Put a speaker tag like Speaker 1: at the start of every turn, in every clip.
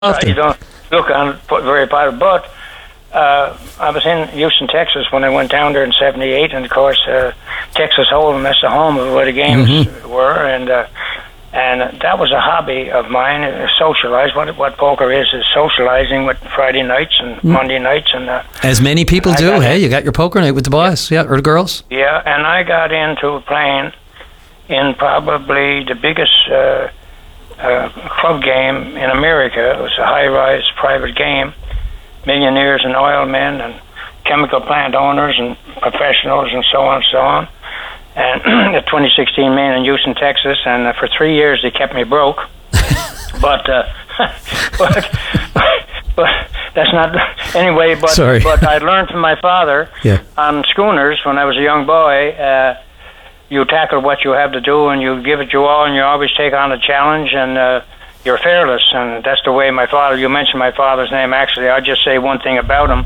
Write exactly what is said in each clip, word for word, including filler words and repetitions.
Speaker 1: Uh, you don't look on very positive, but uh, I was in Houston, Texas when I went down there in seventy-eight, and of course, uh, Texas Hold'em, that's the home of where the games mm-hmm. were, and uh, and that was a hobby of mine, uh, socialize. What what poker is, is socializing with Friday nights and mm. Monday nights. and uh,
Speaker 2: As many people do, hey, in, you got your poker night with the boys, yeah, yeah or the girls?
Speaker 1: Yeah, and I got into playing in probably the biggest uh, uh, club game in America. It was a high-rise private game, millionaires and oil men and chemical plant owners and professionals and so on and so on. And the twenty sixteen Main in Houston, Texas, and uh, for three years they kept me broke. but, uh, but, but that's not anyway. But
Speaker 2: Sorry.
Speaker 1: but I learned from my father
Speaker 2: yeah.
Speaker 1: on schooners when I was a young boy. Uh, you tackle what you have to do, and you give it your all, and you always take on a challenge, and uh, you're fearless. And that's the way my father. You mentioned my father's name. Actually, I'll just say one thing about him.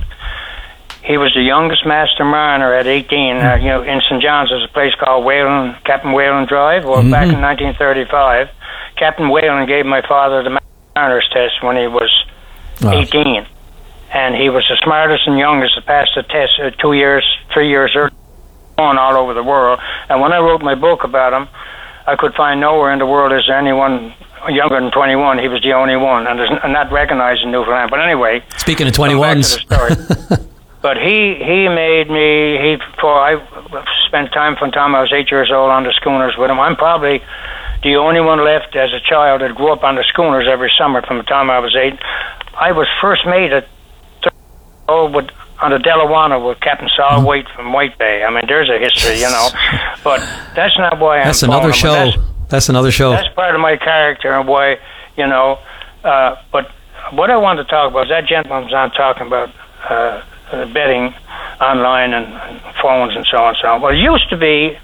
Speaker 1: He was the youngest master mariner at eighteen. Uh, you know, in Saint John's, there's a place called Whalen, Captain Whalen Drive. Well, mm-hmm. back in nineteen thirty-five, Captain Whalen gave my father the mariner's test when he was wow. eighteen. And he was the smartest and youngest to pass the test uh, two years, three years early, on all over the world. And when I wrote my book about him, I could find nowhere in the world is there anyone younger than twenty-one. He was the only one, and there's not recognized in Newfoundland. But anyway,
Speaker 2: speaking of twenty-ones.
Speaker 1: But he, he made me, he, for I spent time from the time I was eight years old on the schooners with him. I'm probably the only one left as a child that grew up on the schooners every summer from the time I was eight. I was first mate at old with, on the Delawana with Captain Saul Waite from White Bay. I mean, there's a history, you know. But that's not why I'm
Speaker 2: That's another show.
Speaker 1: That's,
Speaker 2: that's another show.
Speaker 1: That's part of my character and why, you know. Uh, but what I want to talk about is that gentleman's on talking about uh, Uh, betting online and, and phones and so on and so on. Well, it used to be,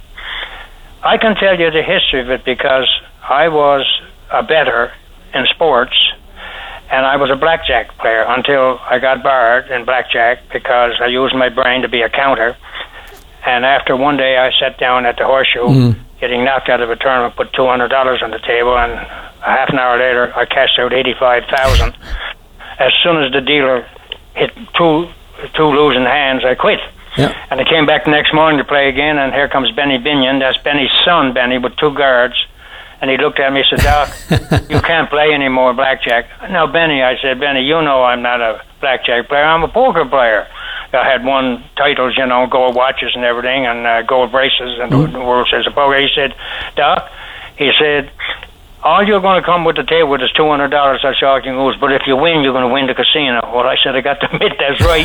Speaker 1: I can tell you the history of it because I was a bettor in sports and I was a blackjack player until I got barred in blackjack because I used my brain to be a counter. And after one day I sat down at the Horseshoe mm. getting knocked out of a tournament, put two hundred dollars on the table, and a half an hour later I cashed out eighty-five thousand dollars. As soon as the dealer hit two two losing hands, I quit.
Speaker 2: Yep.
Speaker 1: And I came back the next morning to play again, and here comes Benny Binion. That's Benny's son, Benny, with two guards. And he looked at me and said, Doc, you can't play anymore blackjack. No, Benny, I said, Benny, you know I'm not a blackjack player. I'm a poker player. I had won titles, you know, gold watches and everything, and uh, gold braces, and mm. the World Series of Poker. He said, Doc, he said, all you're going to come with the table with is two hundred dollars. That's all you can lose. But if you win, you're going to win the casino. Well, I said, I got to admit that's right.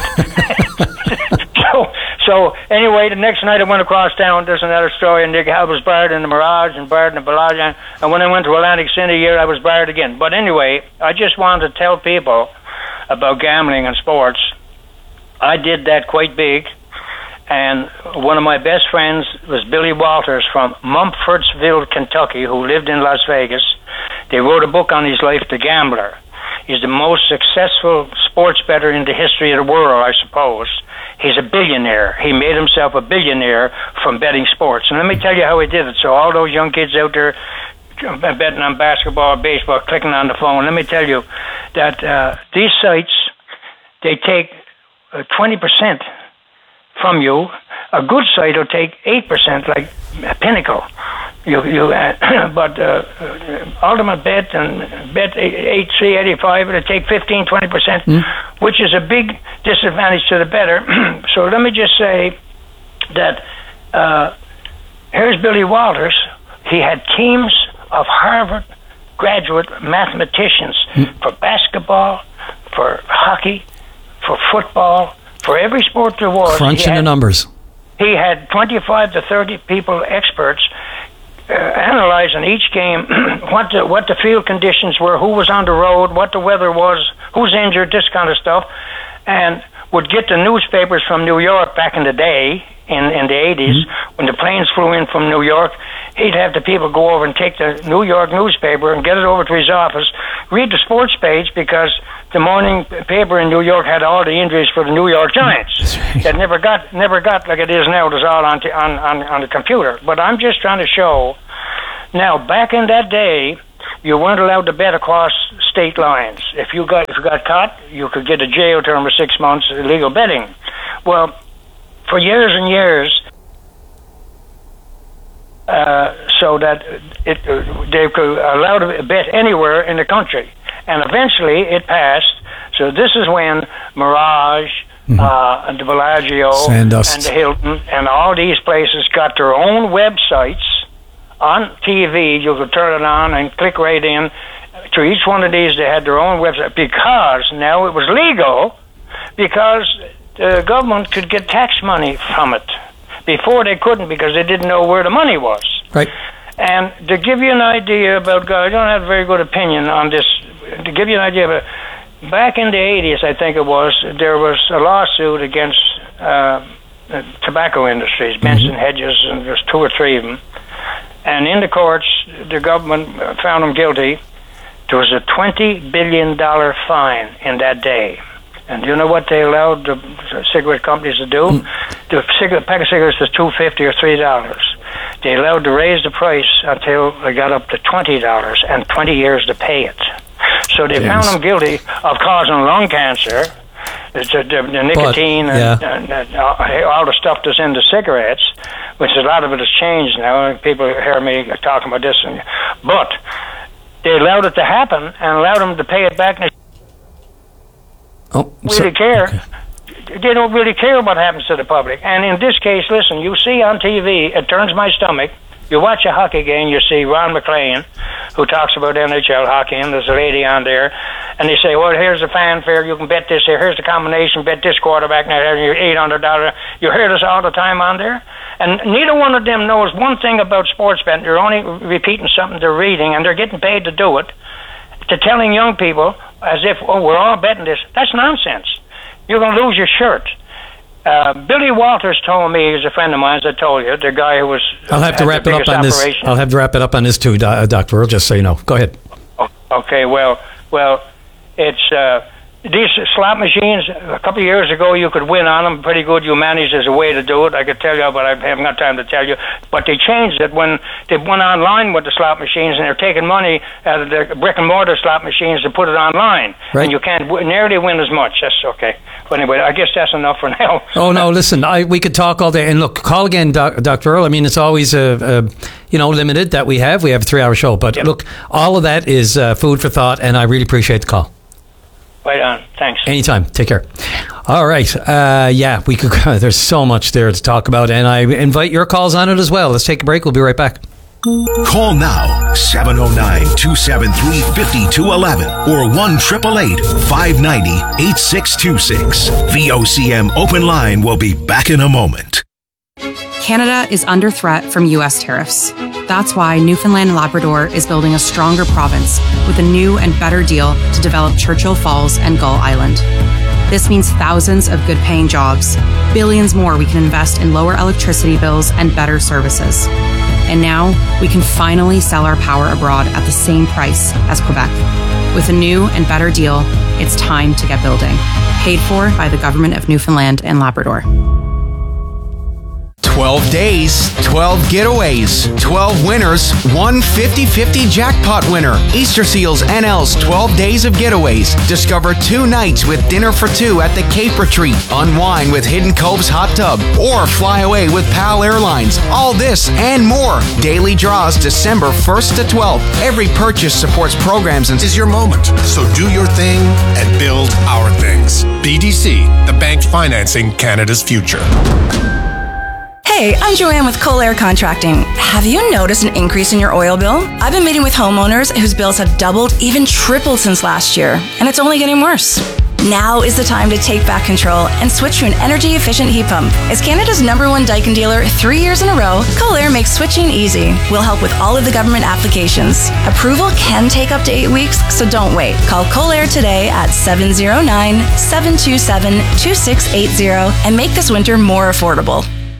Speaker 1: so, so anyway, the next night I went across town. There's another story. And Nick Hal was barred in the Mirage and barred in the Bellagio. And when I went to Atlantic City here, I was barred again. But anyway, I just wanted to tell people about gambling and sports. I did that quite big. And one of my best friends was Billy Walters from Mumfordsville, Kentucky, who lived in Las Vegas. They wrote a book on his life, The Gambler. He's the most successful sports bettor in the history of the world, I suppose. He's a billionaire. He made himself a billionaire from betting sports. And let me tell you how he did it. So all those young kids out there betting on basketball, baseball, clicking on the phone, let me tell you that uh, these sites, they take uh, twenty percent from you. A good site will take eight percent, like Pinnacle. You, you, uh, but uh, Ultimate Bet and Bet eight three eighty-five, it'll take fifteen, twenty percent, mm. which is a big disadvantage to the bettor. So let me just say that uh, here's Billy Walters. He had teams of Harvard graduate mathematicians mm. for basketball, for hockey, for football, for every sport there was.
Speaker 2: Crunching
Speaker 1: had,
Speaker 2: the numbers.
Speaker 1: He had twenty-five to thirty people, experts, uh, analyzing each game, what the, what the field conditions were, who was on the road, what the weather was, who's injured, this kind of stuff, and would get the newspapers from New York back in the day, in, in the eighties, mm-hmm. when the planes flew in from New York. He'd have the people go over and take the New York newspaper and get it over to his office, read the sports page, because the morning paper in New York had all the injuries for the New York Giants. That never got never got like it is now. It was all on, t- on on on the computer. But I'm just trying to show. Now, back in that day, you weren't allowed to bet across state lines. If you got if you got caught, you could get a jail term of six months illegal betting. Well, for years and years, uh, so that it they could allow to bet anywhere in the country, and eventually it passed. So this is when Mirage, mm-hmm. uh, and the Bellagio,
Speaker 2: Sandust.
Speaker 1: and the Hilton, and all these places got their own websites on T V. You could turn it on and click right in. To each one of these, they had their own website because now it was legal, because the government could get tax money from it. Before they couldn't because they didn't know where the money was.
Speaker 2: Right.
Speaker 1: And to give you an idea about, I don't have a very good opinion on this. To give you an idea about, back in the eighties, I think it was, there was a lawsuit against uh, the tobacco industries, Benson mm-hmm. Hedges, and there's two or three of them. And in the courts, the government found them guilty. There was a twenty billion dollars fine in that day. And do you know what they allowed the cigarette companies to do? Mm. The cigarette, pack of cigarettes was two dollars and fifty cents or three dollars. They allowed to raise the price until they got up to twenty dollars and twenty years to pay it. So they yes. found them guilty of causing lung cancer, the, the, the nicotine, but, yeah. and, and, and all the stuff that's in the cigarettes, which a lot of it has changed now. People hear me talking about this. And, but they allowed it to happen and allowed them to pay it back. And
Speaker 2: Oh,
Speaker 1: really
Speaker 2: so,
Speaker 1: care.
Speaker 2: Okay.
Speaker 1: They don't really care what happens to the public. And in this case, listen, you see on T V, it turns my stomach. You watch a hockey game, you see Ron McLean, who talks about N H L hockey, and there's a lady on there, and they say, well, here's the fanfare, you can bet this here, here's the combination, bet this quarterback, now here's eight hundred dollars. You hear this all the time on there? And neither one of them knows one thing about sports betting. They're only repeating something they're reading, and they're getting paid to do it. To telling young people as if, oh, we're all betting this. That's nonsense. You're going to lose your shirt. Uh, Billy Walters told me, he's a friend of mine, as I told you, the guy who was...
Speaker 2: I'll have to wrap it up on operation. this. I'll have to wrap it up on this too, Doctor Earl, just so you know. Go ahead.
Speaker 1: Okay, well, well, it's... Uh, these slot machines, a couple of years ago, you could win on them pretty good. You managed as a way to do it. I could tell you, but I haven't got time to tell you. But they changed it when they went online with the slot machines, and they're taking money out of the brick and mortar slot machines to put it online.
Speaker 2: Right.
Speaker 1: And you can't w- nearly win as much. That's okay. But anyway, I guess that's enough for now.
Speaker 2: Oh, no, listen, I, we could talk all day. And look, call again, doc, Doctor Earl. I mean, it's always, uh, uh, you know, limited that we have. We have a three-hour show. But yep. Look, all of that is uh, food for thought, and I really appreciate the call.
Speaker 1: Right on. Thanks.
Speaker 2: Anytime. Take care. All right. Uh, yeah, we could. There's so much there to talk about, and I invite your calls on it as well. Let's take a break. We'll be right back.
Speaker 3: Call now, seven oh nine, two seven three, five two one one or one eight eight eight, five nine zero, eight six two six. V O C M Open Line will be back in a moment.
Speaker 4: Canada is under threat from U S tariffs. That's why Newfoundland and Labrador is building a stronger province with a new and better deal to develop Churchill Falls and Gull Island. This means thousands of good-paying jobs, billions more we can invest in lower electricity bills and better services. And now we can finally sell our power abroad at the same price as Quebec. With a new and better deal, it's time to get building. Paid for by the Government of Newfoundland and Labrador.
Speaker 5: twelve days, twelve getaways, twelve winners, one fifty-fifty jackpot winner. Easter Seals N L's twelve Days of Getaways. Discover two nights with dinner for two at the Cape Retreat. Unwind with Hidden Cove's Hot Tub. Or fly away with PAL Airlines. All this and more. Daily draws December first to twelfth. Every purchase supports programs and
Speaker 6: is your moment. So do your thing and build our things. B D C, the bank financing Canada's future.
Speaker 7: Hey, I'm Joanne with Colair Contracting. Have you noticed an increase in your oil bill? I've been meeting with homeowners whose bills have doubled, even tripled since last year, and it's only getting worse. Now is the time to take back control and switch to an energy-efficient heat pump. As Canada's number one Daikin dealer three years in a row, Colair makes switching easy. We'll help with all of the government applications. Approval can take up to eight weeks, so don't wait. Call Colair today at seven oh nine, seven two seven, two six eight zero and make this winter more affordable.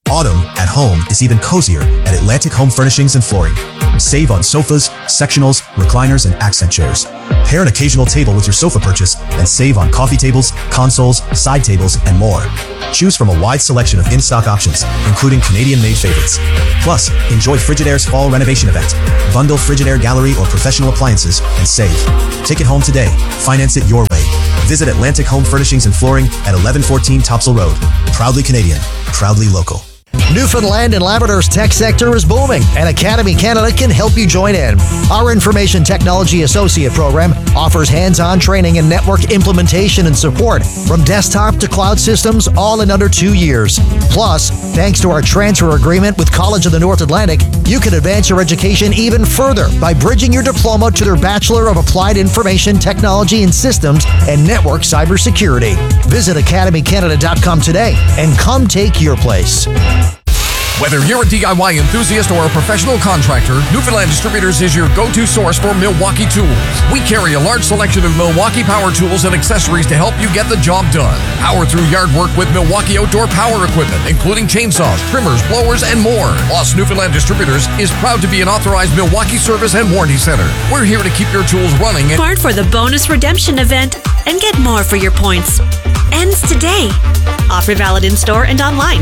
Speaker 8: Autumn at home is even cozier at Atlantic Home Furnishings and Flooring. Save on sofas, sectionals, recliners, and accent chairs. Pair an occasional table with your sofa purchase and save on coffee tables, consoles, side tables, and more. Choose from a wide selection of in-stock options, including Canadian-made favorites. Plus, enjoy Frigidaire's fall renovation event. Bundle Frigidaire Gallery or professional appliances and save. Take it home today. Finance it your way. Visit Atlantic Home Furnishings and Flooring at eleven fourteen Topsail Road. Proudly Canadian. Proudly local.
Speaker 9: Newfoundland and Labrador's tech sector is booming, and Academy Canada can help you join in. Our Information Technology Associate program offers hands-on training in network implementation and support from desktop to cloud systems, all in under two years. Plus, thanks to our transfer agreement with College of the North Atlantic, you can advance your education even further by bridging your diploma to their Bachelor of Applied Information Technology and Systems and Network Cybersecurity. Visit academy canada dot com today and come take your place.
Speaker 10: Whether you're a D I Y enthusiast or a professional contractor, Newfoundland Distributors is your go-to source for Milwaukee tools. We carry a large selection of Milwaukee power tools and accessories to help you get the job done. Power through yard work with Milwaukee outdoor power equipment, including chainsaws, trimmers, blowers, and more. Plus, Newfoundland Distributors is proud to be an authorized Milwaukee service and warranty center. We're here to keep your tools running. And
Speaker 11: Card for the bonus redemption event and get more for your points. Ends today. Offer valid in store and online.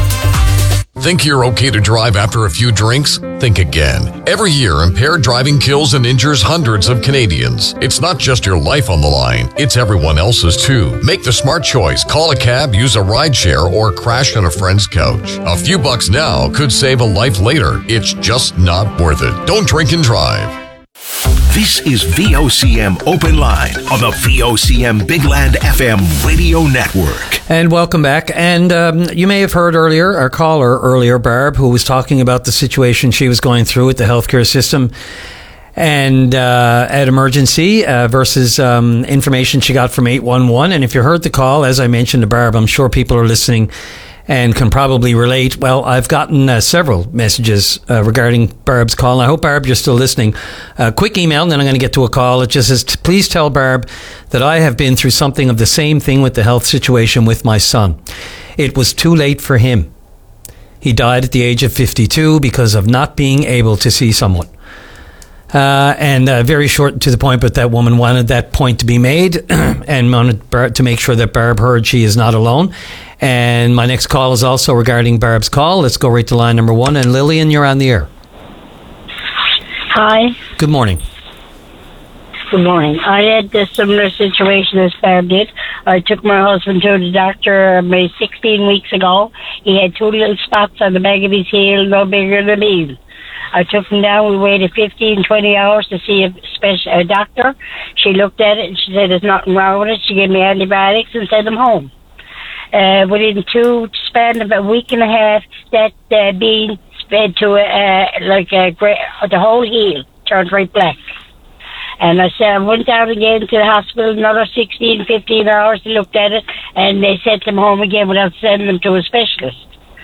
Speaker 10: Think you're okay to drive after a few drinks? Think again. Every year, impaired driving kills and injures hundreds of Canadians. It's not just your life on the line, it's everyone else's too. Make the smart choice. Call a cab, use a rideshare, or crash on a friend's couch. A few bucks now could save a life later. It's just not worth it. Don't drink and drive.
Speaker 3: This is V O C M Open Line on the V O C M Big Land F M radio network.
Speaker 2: And welcome back. And um, you may have heard earlier, our caller earlier, Barb, who was talking about the situation she was going through with the healthcare system and uh, at emergency uh, versus um, information she got from eight one one. And if you heard the call, as I mentioned to Barb, I'm sure people are listening and can probably relate. Well, I've gotten uh, several messages uh, regarding Barb's call. And I hope, Barb, you're still listening. A uh, quick email, and then I'm going to get to a call. It just says, please tell Barb that I have been through something of the same thing with the health situation with my son. It was too late for him. He died at the age of fifty-two because of not being able to see someone. Uh, and uh, very short to the point, but that woman wanted that point to be made and wanted Barb to make sure that Barb heard she is not alone. And my next call is also regarding Barb's call. Let's go right to line number one. And Lillian, you're on the air.
Speaker 12: Hi.
Speaker 2: Good morning.
Speaker 12: Good morning. I had a similar situation as Barb did. I took my husband to the doctor maybe sixteen weeks ago. He had two little spots on the back of his heel, no bigger than a bean. I took him down. We waited fifteen, twenty hours to see a, special, a doctor. She looked at it and she said there's nothing wrong with it. She gave me antibiotics and sent him home. Uh, within two span of a week and a half, that uh, bean spread to uh, like a gray, the whole heel turned right black. And I said I went down again to the hospital, another sixteen, fifteen hours. They looked at it and they sent him home again without sending him to a specialist.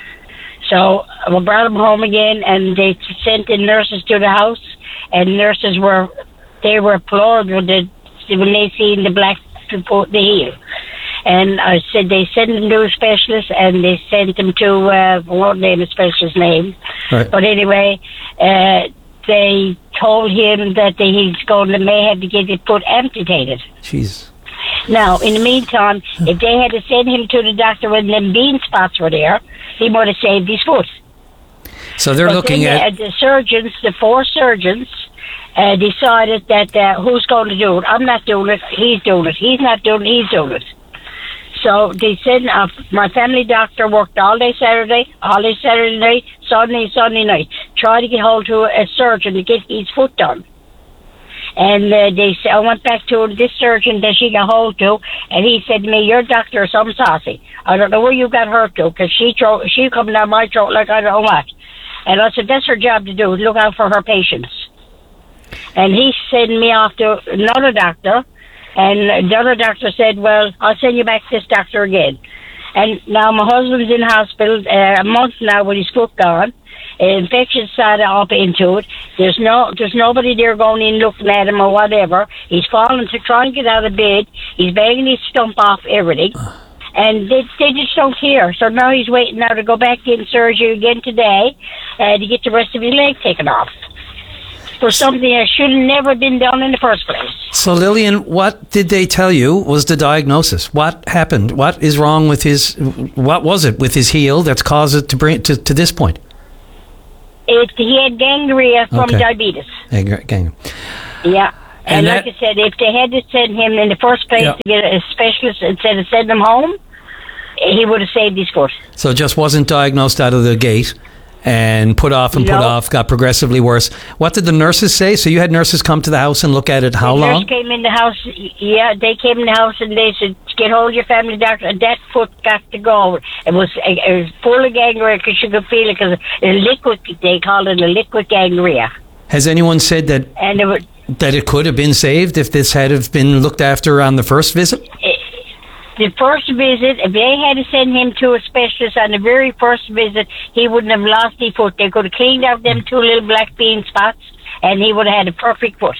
Speaker 12: So I brought him home again, and they sent the nurses to the house, and nurses were they were floored when they when they seen the black report the heel. And I said they sent him to a specialist, and they sent him to uh, I won't name the specialist's name, right. But anyway, uh, they told him that he's going to may have to get his foot amputated.
Speaker 2: Jeez.
Speaker 12: Now, in the meantime, if they had to send him to the doctor when them bean spots were there, he would have saved his foot.
Speaker 2: So they're
Speaker 12: but
Speaker 2: looking
Speaker 12: then,
Speaker 2: at...
Speaker 12: Uh, the surgeons, the four surgeons, uh, decided that uh, who's going to do it? I'm not doing it. He's doing it. He's not doing it. He's doing it. So they said uh, my family doctor worked all day Saturday, all day Saturday night, Sunday, Sunday night, trying to get hold to a surgeon to get his foot done. And uh, they said, I went back to this surgeon that she got hold to, and he said to me, your doctor is something saucy. I don't know where you got her to, because she, throw, she come down my throat like I don't know what. And I said, that's her job to do, look out for her patients. And he sent me off to another doctor, and the other doctor said, well, I'll send you back to this doctor again. And now my husband's in hospital uh, a month now with his foot gone. Infection started up into it. There's no, there's nobody there going in looking at him or whatever. He's falling to try and get out of bed. He's begging his stump off everything. And they, they just don't care. So now he's waiting now to go back in surgery again today uh, to get the rest of his leg taken off for something that should have never been done in the first place.
Speaker 2: So, Lillian, what did they tell you was the diagnosis? What happened? What is wrong with his, what was it with his heel that's caused it to bring it to, to this point?
Speaker 12: It, he had gangria from
Speaker 2: Okay.
Speaker 12: diabetes.
Speaker 2: Gang- gang-
Speaker 12: Yeah.
Speaker 2: And
Speaker 12: And, like
Speaker 2: that-
Speaker 12: I said, if they had to send him in the first place
Speaker 2: Yeah.
Speaker 12: to get a specialist instead of sending him home, he would have saved his foot.
Speaker 2: So it just wasn't diagnosed out of the gate and put off and put
Speaker 12: No.
Speaker 2: off, got progressively worse. What did the nurses say? So you had nurses come to the house and look at it how
Speaker 12: the
Speaker 2: long?
Speaker 12: nurse came in the house. Yeah, they came in the house and they said, "Get hold of your family doctor." And that foot got to go. It was it was full of gangria because you could feel it because a liquid. They called it a liquid gangria,
Speaker 2: Has anyone said that
Speaker 12: and it was.
Speaker 2: that it could have been saved if this had have been looked after on the first visit?
Speaker 12: The first visit, if they had to send him to a specialist on the very first visit, he wouldn't have lost his foot. They could have cleaned out them two little black bean spots, and he would have had a perfect foot.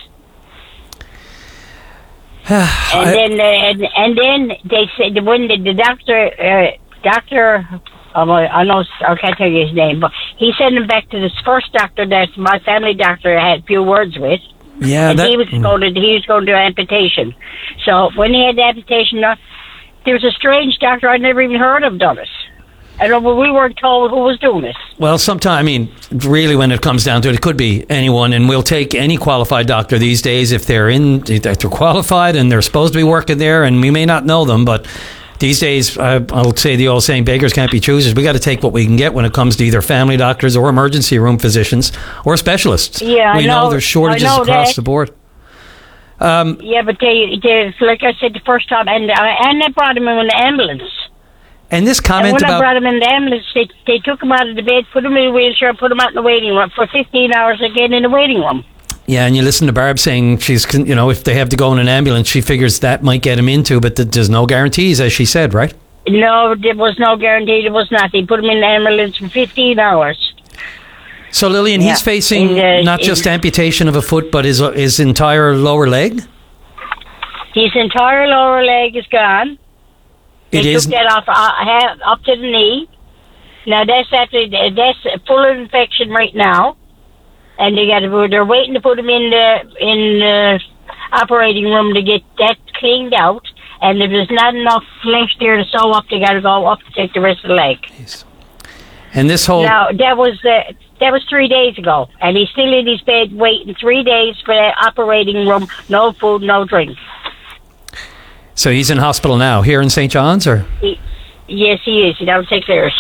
Speaker 12: and then, uh, and, and then they said when the, the doctor, uh, doctor, um, I know I can't tell you his name, but he sent him back to this first doctor that my family doctor had a few words with.
Speaker 2: Yeah,
Speaker 12: and
Speaker 2: that-
Speaker 12: he was going to he was going to do amputation. So when he had the amputation, uh, there was a strange doctor I'd never even heard of done it. I don't know, we weren't told who was doing this.
Speaker 2: Well, sometimes, I mean, really, when it comes down to it, it could be anyone, and we'll take any qualified doctor these days if they're in, if they're qualified and they're supposed to be working there, and we may not know them, but these days, I, I'll say the old saying, beggars can't be choosers. We got to take what we can get when it comes to either family doctors or emergency room physicians or specialists.
Speaker 12: Yeah, I
Speaker 2: we know,
Speaker 12: know-
Speaker 2: there's shortages
Speaker 12: I know
Speaker 2: across
Speaker 12: that.
Speaker 2: the board. Um,
Speaker 12: Yeah, but they, they, like I said the first time, and I, and I brought him in the ambulance.
Speaker 2: and this
Speaker 12: And
Speaker 2: comment
Speaker 12: when I
Speaker 2: about
Speaker 12: brought him in the ambulance, they, they took him out of the bed, put him in a wheelchair, and put him out in the waiting room for fifteen hours again in the waiting room.
Speaker 2: yeah, and you listen to Barb saying she's, con- you know, if they have to go in an ambulance, she figures that might get him into, but th- there's no guarantees, as she said, right?
Speaker 12: No, there was no guarantee. There was nothing. Put him in the ambulance for fifteen hours.
Speaker 2: So, Lillian,
Speaker 12: Yeah.
Speaker 2: he's facing
Speaker 12: And, uh,
Speaker 2: not just
Speaker 12: in-
Speaker 2: amputation of a foot, but his his entire lower leg.
Speaker 12: His entire lower leg is gone. They
Speaker 2: It
Speaker 12: took
Speaker 2: is.
Speaker 12: that off uh, ha- up to the knee. Now that's after that's full of infection right now, and they got to, they're waiting to put him in the in the operating room to get that cleaned out. And if there's not enough flesh there to sew up, they got to go up to take the rest of the leg.
Speaker 2: And this whole
Speaker 12: Now that was uh, that was three days ago, and he's still in his bed waiting three days for that operating room. No food, no drink.
Speaker 2: so he's in hospital now here in Saint John's, or
Speaker 12: He, yes, he is. That'll take care.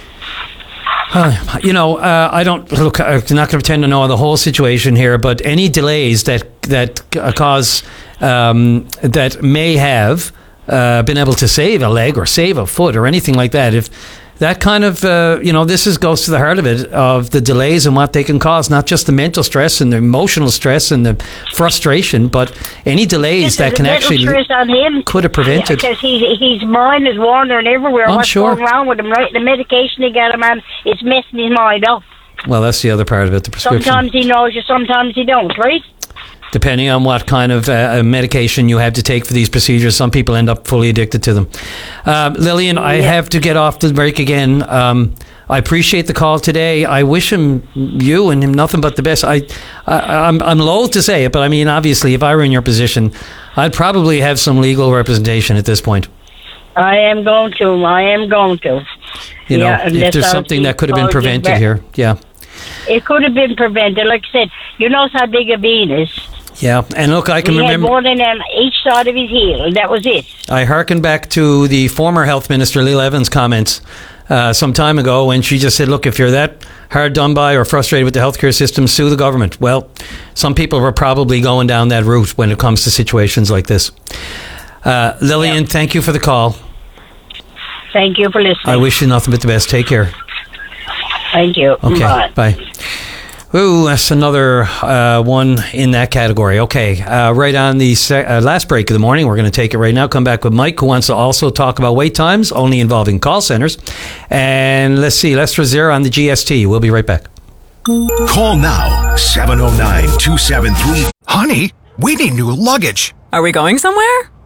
Speaker 2: uh, you know, uh, I don't look. I'm not going to pretend to know the whole situation here, but any delays that that uh, cause um, that may have uh, been able to save a leg or save a foot or anything like that, if that kind of, uh, you know, this is goes to the heart of it, of the delays and what they can cause, not just the mental stress and the emotional stress and the frustration, but any delays that can actually
Speaker 12: stress on him
Speaker 2: could have prevented.
Speaker 12: because he's his mind is wandering everywhere.
Speaker 2: I'm
Speaker 12: What's
Speaker 2: sure.
Speaker 12: going wrong with him? Right, the medication they got him on is messing his mind up.
Speaker 2: Well, that's the other part of it, the prescription.
Speaker 12: Sometimes he knows you, sometimes he don't. Right?
Speaker 2: Depending on what kind of uh, medication you have to take for these procedures, some people end up fully addicted to them. Um, Lillian, I have to get off the break again. Um, I appreciate the call today. I wish him, you and him, nothing but the best. I, I, I'm, I'm loath to say it, but I mean, obviously, if I were in your position, I'd probably have some legal representation at this point.
Speaker 12: I am going to. I am going to.
Speaker 2: You know,
Speaker 12: Yeah, and
Speaker 2: if
Speaker 12: that's
Speaker 2: there's
Speaker 12: how
Speaker 2: something that could have been
Speaker 12: people
Speaker 2: prevented
Speaker 12: get-
Speaker 2: here. Yeah.
Speaker 12: It could have been prevented. Like I said, you know how big a bean is.
Speaker 2: Yeah. And look, I can
Speaker 12: he
Speaker 2: remember.
Speaker 12: had more than on each side of his heel. That was it.
Speaker 2: I hearken back to the former health minister, Lil Evans' comments uh, some time ago when she just said, look, if you're that hard done by or frustrated with the healthcare system, sue the government. Well, some people were probably going down that route when it comes to situations like this. Uh, Lillian, thank you for the call.
Speaker 12: Thank you for listening.
Speaker 2: I wish you nothing but the best. Take care.
Speaker 12: Thank you.
Speaker 2: Okay,
Speaker 12: Bye.
Speaker 2: bye. Ooh, that's another uh, one in that category. Okay, uh, right on the se- uh, last break of the morning. We're going to take it right now. Come back with Mike, who wants to also talk about wait times, only involving call centers. And let's see, Lester Zero on the G S T. We'll be right back.
Speaker 3: Call now, seven oh nine, two seven three.
Speaker 5: Honey, we need new luggage.
Speaker 13: Are we going somewhere?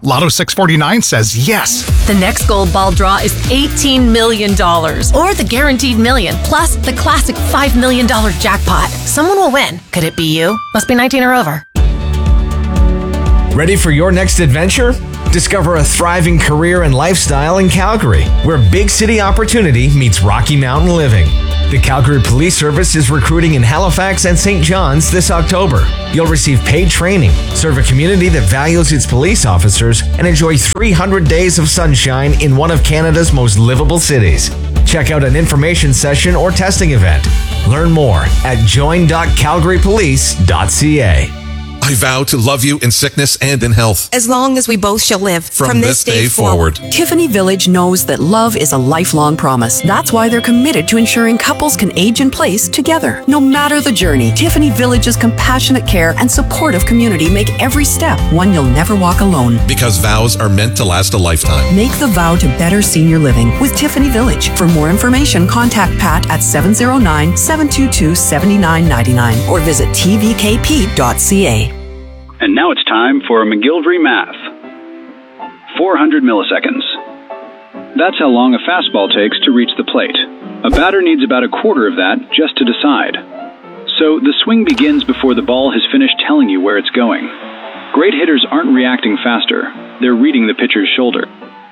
Speaker 13: Lotto six forty-nine says yes.
Speaker 14: The next gold ball draw is eighteen million dollars, or the guaranteed million, plus the classic five million dollars jackpot. Someone will win. Could it be you? Must be nineteen or over.
Speaker 5: Ready for your next adventure? Discover a thriving career and lifestyle in Calgary, where big city opportunity meets Rocky Mountain living. The Calgary Police Service is recruiting in Halifax and Saint John's this October. You'll receive paid training, serve a community that values its police officers, and enjoy three hundred days of sunshine in one of Canada's most livable cities. Check out an information session or testing event. Learn more at join dot calgary police dot c a.
Speaker 15: I vow to love you in sickness and in health.
Speaker 16: As long as we both shall live.
Speaker 15: From, From this, this day, day forward. forward.
Speaker 17: Tiffany Village knows that love is a lifelong promise. That's why they're committed to ensuring couples can age in place together. No matter the journey, Tiffany Village's compassionate care and supportive community make every step one you'll never walk alone.
Speaker 15: Because vows are meant to last a lifetime.
Speaker 17: Make the vow to better senior living with Tiffany Village. For more information, contact Pat at seven oh nine, seven two two, seven nine nine nine or visit t v k p dot c a.
Speaker 18: And now it's time for McGillivray math. four hundred milliseconds. That's how long a fastball takes to reach the plate. A batter needs about a quarter of that just to decide. So the swing begins before the ball has finished telling you where it's going. Great hitters aren't reacting faster. They're reading the pitcher's shoulder.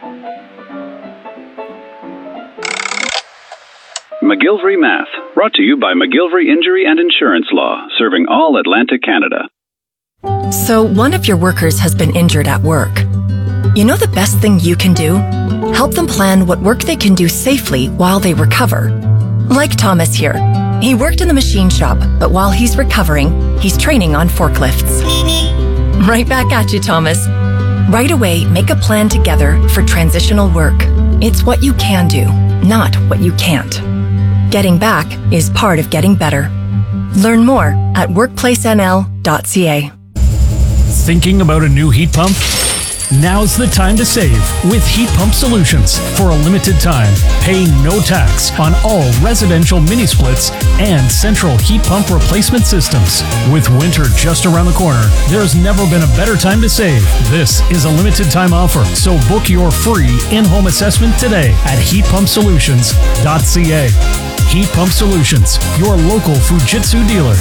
Speaker 18: McGillivray math. Brought to you by McGillivray Injury and Insurance Law, serving all Atlantic Canada.
Speaker 19: So one of your workers has been injured at work. You know the best thing you can do? Help them plan what work they can do safely while they recover. Like Thomas here. He worked in the machine shop, but while he's recovering, he's training on forklifts. Right back at you, Thomas. Right away, make a plan together for transitional work. It's what you can do, not what you can't. Getting back is part of getting better. Learn more at workplace n l dot c a.
Speaker 20: Thinking about a new heat pump? Now's the time to save with Heat Pump Solutions. For a limited time, pay no tax on all residential mini splits and central heat pump replacement systems. With winter just around the corner, there's never been a better time to save. This is a limited time offer, so book your free in-home assessment today at heat pump solutions dot c a. Heat Pump Solutions, your local Fujitsu dealer.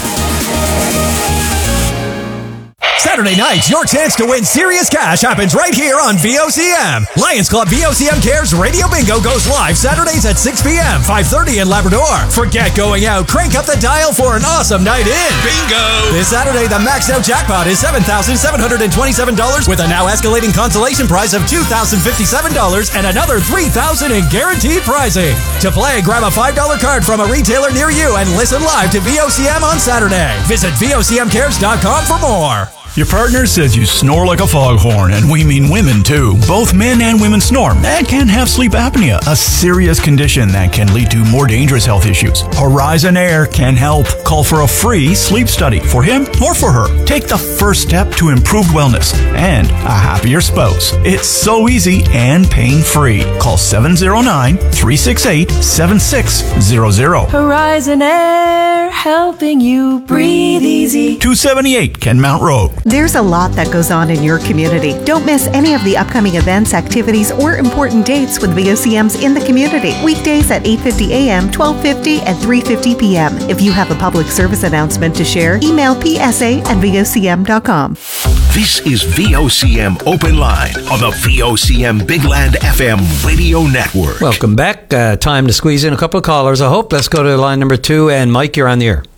Speaker 21: Saturday nights, your chance to win serious cash happens right here on V O C M. Lions Club V O C M Cares Radio Bingo goes live Saturdays at six p.m., five thirty in Labrador. Forget going out. Crank up the dial for an awesome night in. Bingo! This Saturday, the maxed out jackpot is seven thousand seven hundred twenty-seven dollars with a now escalating consolation prize of two thousand fifty-seven dollars and another three thousand dollars in guaranteed prizing. To play, grab a five dollar card from a retailer near you and listen live to V O C M on Saturday. Visit V O C M cares dot com for more.
Speaker 22: Your partner says you snore like a foghorn, and we mean women too. Both men and women snore and can have sleep apnea, a serious condition that can lead to more dangerous health issues. Horizon Air can help. Call for a free sleep study for him or for her. Take the first step to improved wellness and a happier spouse. It's so easy and pain-free. Call seven oh nine, three six eight, seven six zero zero.
Speaker 23: Horizon Air, helping you breathe easy.
Speaker 22: two seventy-eight Kenmount Road.
Speaker 24: There's a lot that goes on in your community. Don't miss any of the upcoming events, activities, or important dates with V O C Ms in the community. Weekdays at eight fifty a.m., twelve fifty, and three fifty p.m. If you have a public service announcement to share, email p s a at v o c m dot com.
Speaker 3: This is V O C M Open Line on the V O C M Big Land F M radio network.
Speaker 2: Welcome back. Uh, time to squeeze in a couple of callers, I hope. Let's go to line number two. And Mike, you're on the air.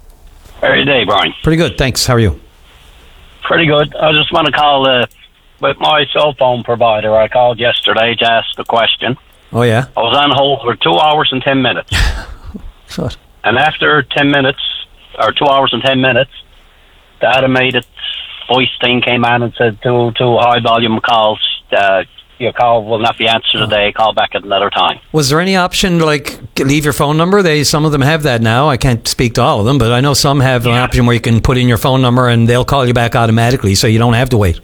Speaker 25: How are you today, Brian?
Speaker 2: Pretty good, thanks. How are you?
Speaker 25: Pretty good. I just want to call uh, with my cell phone provider. I called yesterday to ask a question.
Speaker 2: Oh, yeah?
Speaker 25: I was on hold for two hours and ten minutes.
Speaker 2: What?
Speaker 25: And after ten minutes, or two hours and ten minutes, the automated voice thing came on and said, two, two high-volume calls, uh, your call will not be answered today. Call back at another time.
Speaker 2: Was there any option to, like, leave your phone number? They Some of them have that now. I can't speak to all of them, but I know some have yeah. an option where you can put in your phone number and they'll call you back automatically, so you don't have to wait.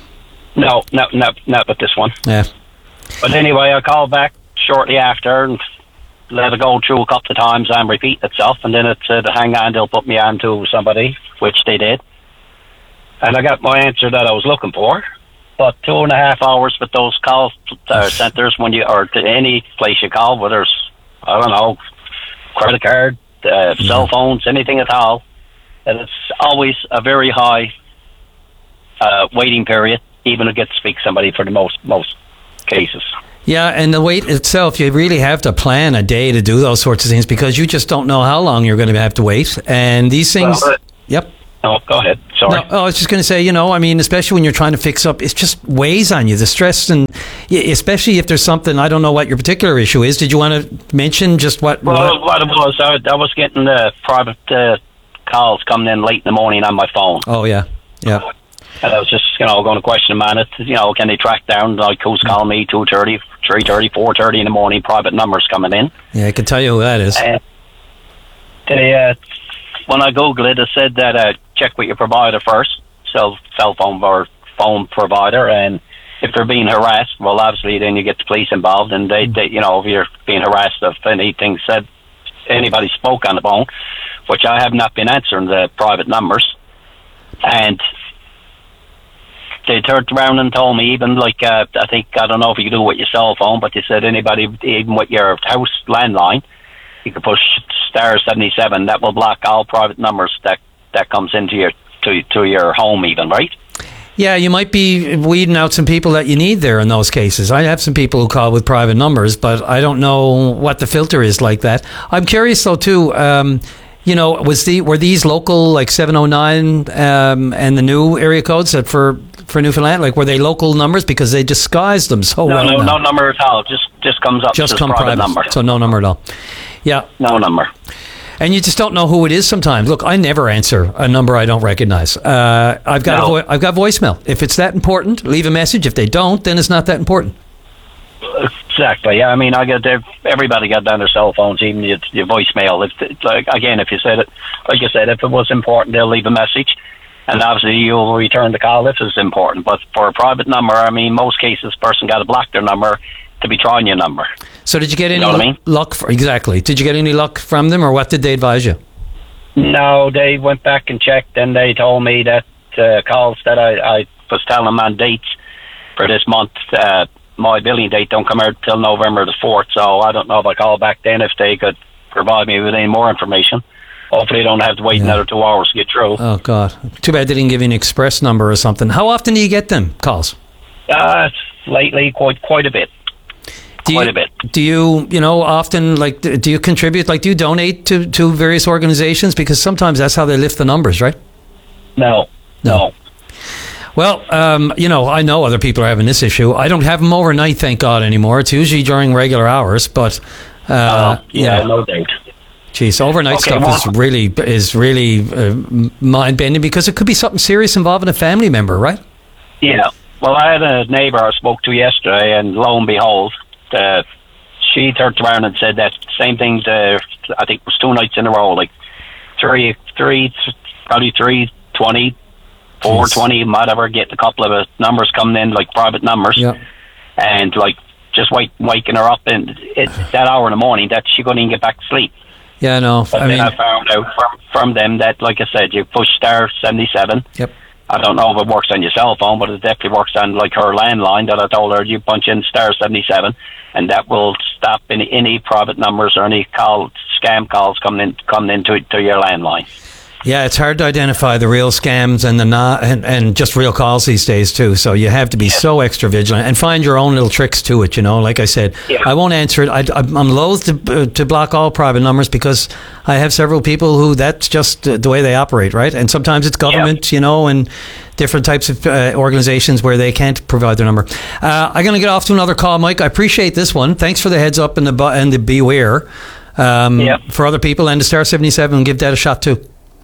Speaker 25: No, no, no, not with this one.
Speaker 2: Yeah.
Speaker 25: But anyway, I called back shortly after and let it go through a couple of times and repeat itself, and then it said, hang on, they'll put me on to somebody, which they did. And I got my answer that I was looking for. but two and a half hours with those call uh, centers when you, or to any place you call, whether it's, I don't know, credit card, uh, yeah. cell phones, anything at all. And it's always a very high uh, waiting period, even to get to speak to somebody for the most most cases.
Speaker 2: Yeah, and the wait itself, you really have to plan a day to do those sorts of things because you just don't know how long you're going to have to wait. And these things...
Speaker 25: Well, uh,
Speaker 2: yep.
Speaker 25: Oh, go ahead. Sorry.
Speaker 2: No, oh, I was just going to say, you know, I mean, especially when you're trying to fix up, it just weighs on you, the stress, and especially if there's something, I don't know what your particular issue is. Did you want to mention just what...
Speaker 25: Well, what, what it was, I, I was getting uh, private uh, calls coming in late in the morning on my phone.
Speaker 2: Oh, yeah, yeah.
Speaker 25: And I was just, you know, going to question them on it. You know, can they track down, like, who's calling me, two thirty, three thirty, four thirty in the morning, private numbers coming in.
Speaker 2: Yeah, I can tell you who that is.
Speaker 25: Uh, they, uh, when I Googled it, it said that uh, check with your provider first, cell, cell phone or phone provider, and if they're being harassed, well, obviously then you get the police involved, and they, they you know, if you're being harassed, if anything said, anybody spoke on the phone, which I have not been answering the private numbers, and... They turned around and told me, even like, uh, I think, I don't know if you can do it with your cell phone, but they said anybody, even with your house landline, you can push star seventy-seven. That will block all private numbers that, that comes into your, to, to your home even, right?
Speaker 2: Yeah, you might be weeding out some people that you need there in those cases. I have some people who call with private numbers, but I don't know what the filter is like that. I'm curious though too, um, you know, was the were these local, like seven oh nine um, and the new area codes that for for Newfoundland, like were they local numbers because they disguised them so
Speaker 25: no,
Speaker 2: well?
Speaker 25: No,
Speaker 2: now.
Speaker 25: no number at all. Just just comes up.
Speaker 2: Just
Speaker 25: as
Speaker 2: come
Speaker 25: private,
Speaker 2: private
Speaker 25: number.
Speaker 2: So no number at all. Yeah,
Speaker 25: no number.
Speaker 2: And you just don't know who it is sometimes. Look, I never answer a number I don't recognize. Uh, I've got
Speaker 25: no.
Speaker 2: a vo- I've got voicemail. If it's that important, leave a message. If they don't, then it's not that important.
Speaker 25: Exactly. Yeah. I mean, I got everybody got down their cell phones, even your, your voicemail. If like again, if you said it, like you said, if it was important, they'll leave a message, and obviously you'll return the call if it's important. But for a private number, I mean, most cases, person got to block their number to be trying your number.
Speaker 2: So did you get any
Speaker 25: you know what I mean?
Speaker 2: luck? For, exactly. Did you get any luck from them, or what did they advise you?
Speaker 25: No, they went back and checked, and they told me that uh, calls that I, I was telling them on dates for this month. Uh, my billing date don't come out till November the fourth, so I don't know if I call back then if they could provide me with any more information. Hopefully, I don't have to wait yeah. another two hours to get through.
Speaker 2: Oh God! Too bad they didn't give you an express number or something. How often do you get them calls?
Speaker 25: Uh, lately, quite quite a bit.
Speaker 2: Do
Speaker 25: quite
Speaker 2: you,
Speaker 25: a bit.
Speaker 2: Do you, you know, often like do you contribute? Like, do you donate to to various organizations? Because sometimes that's how they lift the numbers, right?
Speaker 25: No, no. no.
Speaker 2: Well, um, you know, I know other people are having this issue. I don't have them overnight, thank God, anymore. It's usually during regular hours, but uh,
Speaker 25: uh, yeah,
Speaker 2: yeah,
Speaker 25: no doubt.
Speaker 2: Geez, overnight
Speaker 25: okay,
Speaker 2: stuff
Speaker 25: well,
Speaker 2: is really is really uh, mind bending because it could be something serious involving a family member, right?
Speaker 25: Yeah. Well, I had a neighbour I spoke to yesterday, and lo and behold, uh, she turned around and said that same thing. To, I think it was two nights in a row, like three, three, probably three twenty. Four twenty, whatever. Get a couple of uh, numbers coming in, like private numbers,
Speaker 2: yeah.
Speaker 25: and like just wake, waking her up in it, that hour in the morning that she couldn't even get back to sleep.
Speaker 2: Yeah, no.
Speaker 25: But
Speaker 2: I
Speaker 25: then
Speaker 2: mean,
Speaker 25: I found out from from them that, like I said, you push star seventy seven.
Speaker 2: Yep.
Speaker 25: I don't know if it works on your cell phone, but it definitely works on like her landline. That I told her you punch in star seventy seven, and that will stop any any private numbers or any call scam calls coming in coming into to your landline.
Speaker 2: Yeah, it's hard to identify the real scams and the not, and, and just real calls these days too. So you have to be yeah. so extra vigilant and find your own little tricks to it. You know, like I said, yeah. I won't answer it. I, I'm loath to uh, to block all private numbers because I have several people who that's just the way they operate, right? And sometimes it's government, yeah. you know, and different types of uh, organizations where they can't provide their number. Uh, I'm going to get off to another call, Mike. I appreciate this one. Thanks for the heads up and the and the beware um,
Speaker 25: yeah.
Speaker 2: for other people, and the star seventy-seven. Give that a shot too.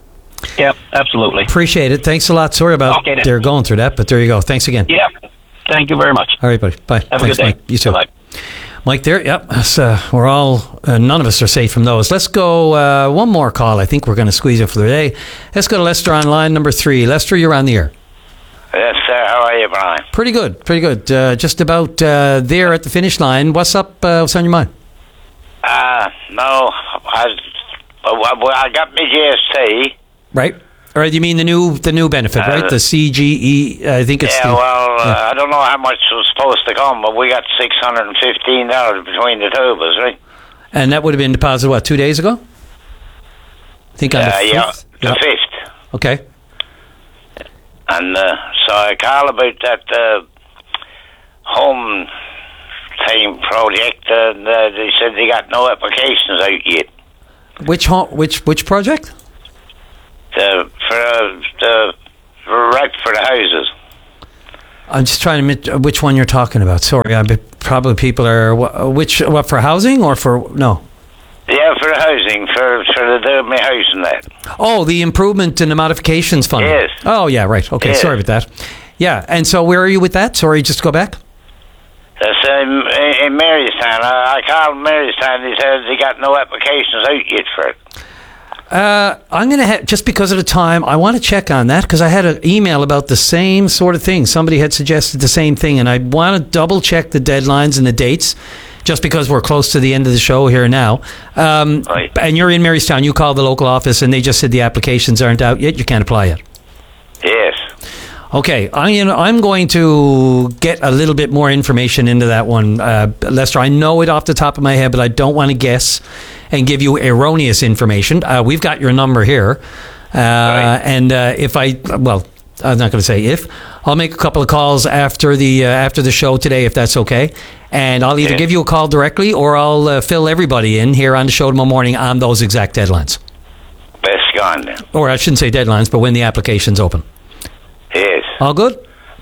Speaker 25: Yeah, absolutely.
Speaker 2: Appreciate it. Thanks a lot. Sorry about
Speaker 25: okay,
Speaker 2: they're going through that, but there you go. Thanks again.
Speaker 25: Yeah. Thank you very much.
Speaker 2: All right, buddy. Bye.
Speaker 25: Have
Speaker 2: Thanks,
Speaker 25: a good day.
Speaker 2: Mike. You too.
Speaker 25: Bye.
Speaker 2: Mike there. Yep. Uh, we're all, uh, none of us are safe from those. Let's go uh, one more call. I think we're going to squeeze it for the day. Let's go to Lester on line number three. Lester, you're on the air.
Speaker 1: Yes, sir. How are you, Brian?
Speaker 2: Pretty good. Pretty good. Uh, just about uh, there at the finish line. What's up? Uh, what's on your mind?
Speaker 1: Uh, no. I, well, I got my G S T.
Speaker 2: Right. Or you mean the new the new benefit,
Speaker 1: Uh,
Speaker 2: right? The C G E, I think it's
Speaker 1: Yeah,
Speaker 2: the...
Speaker 1: well, uh,
Speaker 2: yeah.
Speaker 1: I don't know how much was supposed to come, but we got six hundred fifteen dollars between the two of us, right?
Speaker 2: And that would have been deposited, what, two days ago? I think on
Speaker 1: Uh,
Speaker 2: the
Speaker 1: yeah,
Speaker 2: fifth?
Speaker 1: the fifth.
Speaker 2: Okay.
Speaker 1: And uh, so I called about that uh, home team project, and uh, they said they got no applications out yet.
Speaker 2: Which home, which which project?
Speaker 1: The, for uh, the for right for the houses.
Speaker 2: I'm just trying to admit which one you're talking about. Sorry, I bet probably people are... wh- Which, what, for housing or for... No.
Speaker 1: Yeah, for the housing, for for the do my house and that.
Speaker 2: Oh, the improvement and the modifications fund.
Speaker 1: Yes.
Speaker 2: Oh, yeah, right. Okay,
Speaker 1: Yes.
Speaker 2: sorry about that. Yeah, and so where are you with that? Sorry, just go back.
Speaker 1: That's in, in Marystown. I, I called Marystown. They said they got no applications out yet for it.
Speaker 2: Uh, I'm going to ha- just because of the time, I want to check on that because I had an email about the same sort of thing. Somebody had suggested the same thing, and I want to double check the deadlines and the dates just because we're close to the end of the show here now. Um,
Speaker 1: Right.
Speaker 2: And you're in Marystown. You called the local office, and they just said the applications aren't out yet. You can't apply yet.
Speaker 1: Yes.
Speaker 2: Okay, I, you know, I'm going to get a little bit more information into that one, uh, Lester. I know it off the top of my head, but I don't want to guess and give you erroneous information. Uh, we've got your number here. Uh, right. And uh, if I, well, I'm not going to say if. I'll make a couple of calls after the uh, after the show today, if that's okay. And I'll either yeah. give you a call directly or I'll uh, fill everybody in here on the show tomorrow morning on those exact deadlines.
Speaker 1: Best gone then.
Speaker 2: Or I shouldn't say deadlines, but when the application's open.
Speaker 1: Yes.
Speaker 2: All good?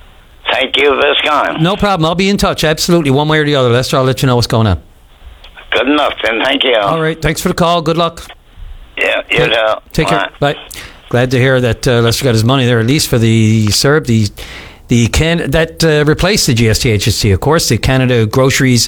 Speaker 1: Thank you, best gone.
Speaker 2: No problem. I'll be in touch. Absolutely. One way or the other, Lester. I'll let you know what's going on.
Speaker 1: Good enough then. Thank you.
Speaker 2: All right. Thanks for the call. Good luck.
Speaker 1: Yeah, you know.
Speaker 2: Take care. Bye. Glad to hear that uh, Lester got his money there, at least for the C E R B, the the can that uh, replaced the G S T H S T, of course, the Canada Groceries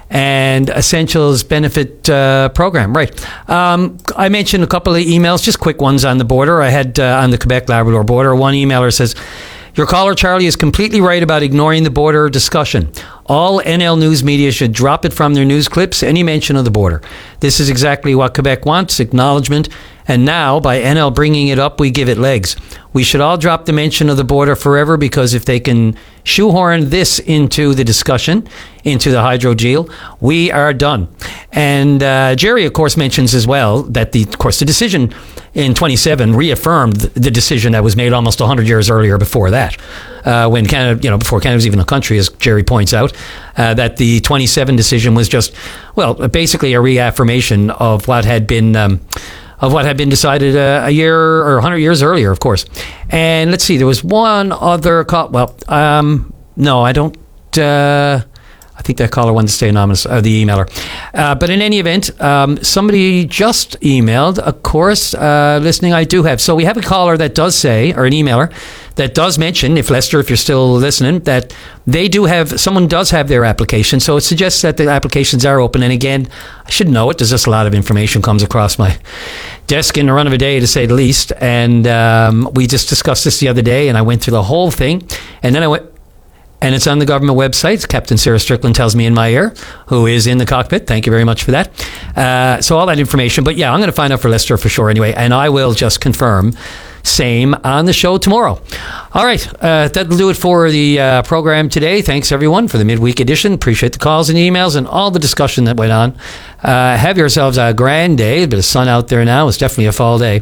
Speaker 2: and Essentials Benefit uh, Program. Right. Um, I mentioned a couple of emails, just quick ones on the border. I had uh, on the Quebec-Labrador border. One emailer says, "Your caller, Charlie, is completely right about ignoring the border discussion. All N L News media should drop it from their news clips, any mention of the border. This is exactly what Quebec wants, acknowledgement. And now, by N L bringing it up, we give it legs. We should all drop the mention of the border forever, because if they can shoehorn this into the discussion, into the hydro deal, we are done." And uh, Jerry, of course, mentions as well that, the, of course, the decision in twenty-seven reaffirmed the decision that was made almost one hundred years earlier before that, uh, when Canada, you know, before Canada was even a country, as Jerry points out, uh, that the twenty-seven decision was just, well, basically a reaffirmation of what had been... Um, of what had been decided uh, a year or one hundred years earlier, of course. And let's see, there was one other call. Well, um, no, I don't. Uh, I think that caller wanted to stay anonymous, uh, the emailer. Uh, but in any event, um, somebody just emailed, of course, uh, listening, I do have. So we have a caller that does say, or an emailer, that does mention, if Lester, if you're still listening, that they do have, someone does have their application. So it suggests that the applications are open. And again, I should know it. There's just a lot of information comes across my desk in the run of a day, to say the least. And um, we just discussed this the other day, and I went through the whole thing. And then I went, and it's on the government website. Captain Sarah Strickland tells me in my ear, who is in the cockpit. Thank you very much for that. Uh, so all that information. But yeah, I'm going to find out for Lester for sure anyway. And I will just confirm same on the show tomorrow. All right. Uh, that'll do it for the uh, program today. Thanks, everyone, for the midweek edition. Appreciate the calls and emails and all the discussion that went on. Uh, have yourselves a grand day. A bit of sun out there now. It's definitely a fall day.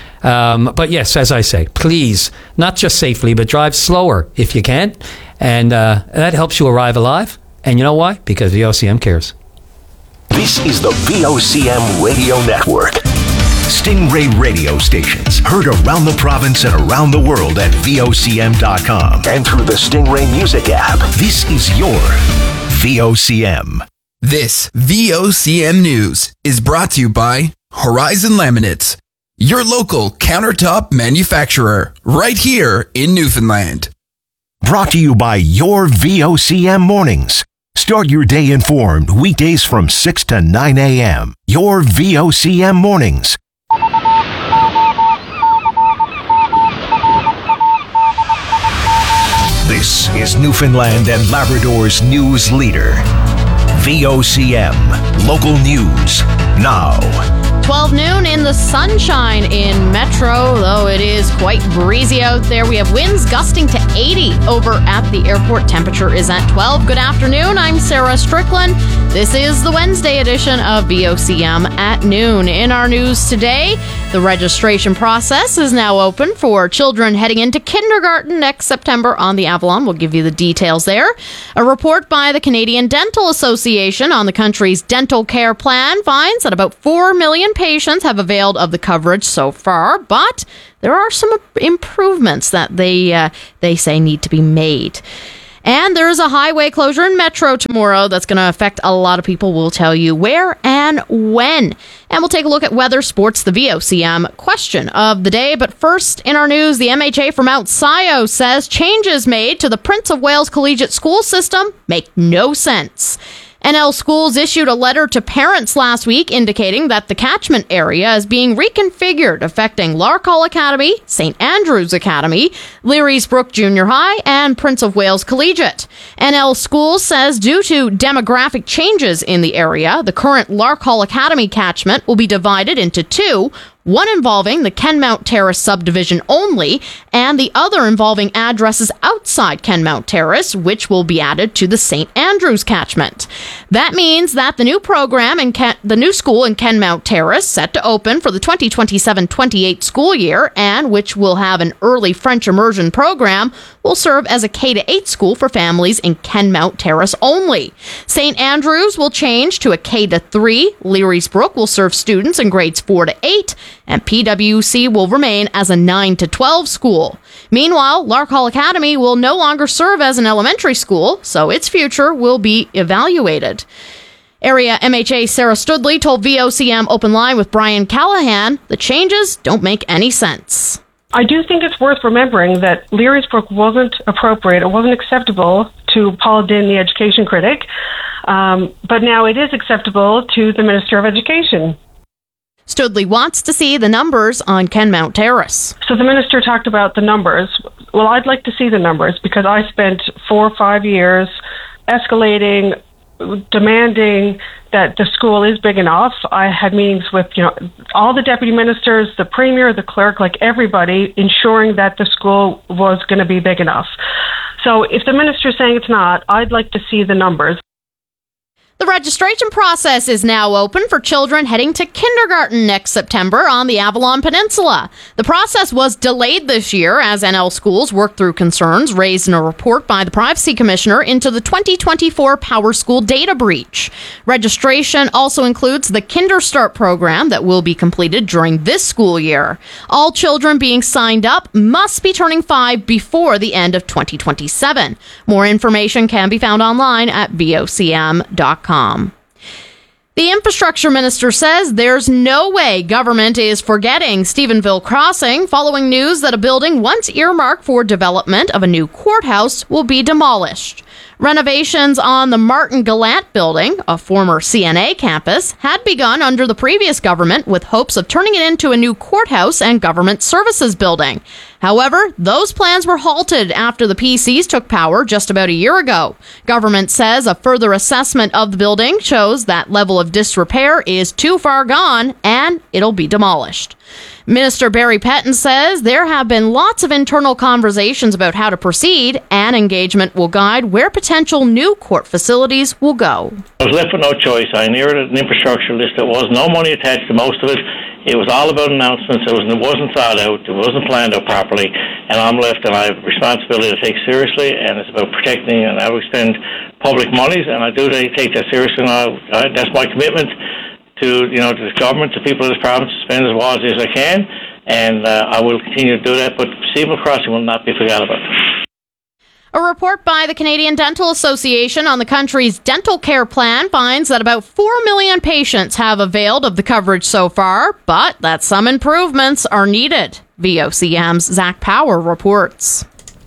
Speaker 2: Um, but yes, as I say, please, not just safely, but drive slower if you can. And uh, that helps you arrive alive. And you know why? Because V O C M cares.
Speaker 3: This is the V O C M Radio Network. Stingray radio stations heard around the province and around the world at V O C M dot com and through the Stingray Music app. This is your V O C M.
Speaker 4: This V O C M News is brought to you by Horizon Laminates, your local countertop manufacturer, right here in Newfoundland.
Speaker 3: Brought to you by your V O C M Mornings. Start your day informed weekdays from six to nine a.m. Your V O C M Mornings. This is Newfoundland and Labrador's news leader. V O C M. Local news now.
Speaker 6: twelve noon in the sunshine in Metro, though it is quite breezy out there. We have winds gusting to eighty over at the airport. Temperature is at twelve. Good afternoon. I'm Sarah Strickland. This is the Wednesday edition of V O C M at noon. In our news today, the registration process is now open for children heading into kindergarten next September on the Avalon. We'll give you the details there. A report by the Canadian Dental Association on the country's dental care plan finds that about four million patients have availed of the coverage so far, but there are some improvements that they uh, they say need to be made. And there is a highway closure in Metro tomorrow that's going to affect a lot of people. We'll tell you where and when. And we'll take a look at weather, sports, the V O C M question of the day. But first, in our news, the M H A from Mount Sion says changes made to the Prince of Wales Collegiate School System make no sense. N L Schools issued a letter to parents last week indicating that the catchment area is being reconfigured, affecting Larkhall Academy, Saint Andrews Academy, Leary's Brook Junior High, and Prince of Wales Collegiate. N L Schools says due to demographic changes in the area, the current Larkhall Academy catchment will be divided into two, one involving the Kenmount Terrace subdivision only, and the other involving addresses outside Kenmount Terrace, which will be added to the Saint Andrews catchment. That means that the new program in Ken- the new school in Kenmount Terrace, set to open for the twenty twenty-seven twenty-eight school year, and which will have an early French immersion program, will serve as a K to eight school for families in Kenmount Terrace only. Saint Andrews will change to a K to three, Leary's Brook will serve students in grades four to eight, and P W C will remain as a nine to twelve school. Meanwhile, Larkhall Academy will no longer serve as an elementary school, so its future will be evaluated. Area M H A Sarah Studley told V O C M Open Line with Brian Callahan the changes don't make any sense.
Speaker 7: I do think it's worth remembering that Leary's Brook wasn't appropriate, it wasn't acceptable to Paul Dinn, the education critic, um, but now it is acceptable to the Minister of Education.
Speaker 6: Studley wants to see the numbers on Kenmount Terrace.
Speaker 7: So the minister talked about the numbers. Well, I'd like to see the numbers because I spent four or five years escalating, demanding that the school is big enough. I had meetings with, you know, all the deputy ministers, the premier, the clerk, like everybody, ensuring that the school was going to be big enough. So if the minister is saying it's not, I'd like to see the numbers.
Speaker 6: The registration process is now open for children heading to kindergarten next September on the Avalon Peninsula. The process was delayed this year as N L Schools worked through concerns raised in a report by the Privacy Commissioner into the twenty twenty-four Power School data breach. Registration also includes the KinderStart program that will be completed during this school year. All children being signed up must be turning five before the end of twenty twenty-seven. More information can be found online at V O C M dot com. The infrastructure minister says there's no way government is forgetting Stephenville Crossing following news that a building once earmarked for development of a new courthouse will be demolished. Renovations on the Martin Gallant building, a former C N A campus, had begun under the previous government with hopes of turning it into a new courthouse and government services building. However, those plans were halted after the P Cs took power just about a year ago. Government says a further assessment of the building shows that level of disrepair is too far gone and it'll be demolished. Minister Barry Petton says there have been lots of internal conversations about how to proceed, and engagement will guide where potential new court facilities will go.
Speaker 8: I was left with no choice. I inherited an infrastructure list that was no money attached to most of it. It was all about announcements. It, was, it wasn't thought out. It wasn't planned out properly. And I'm left, and I have a responsibility to take seriously, and it's about protecting and how we spend public monies, and I do take that seriously, and I, I, that's my commitment to, you know, to the government, to people of this province, to spend as wisely as I can, and uh, I will continue to do that, but Stephenville Crossing will not be forgot about.
Speaker 6: A report by the Canadian Dental Association on the country's dental care plan finds that about four million patients have availed of the coverage so far, but that some improvements are needed. V O C M's Zach Power reports.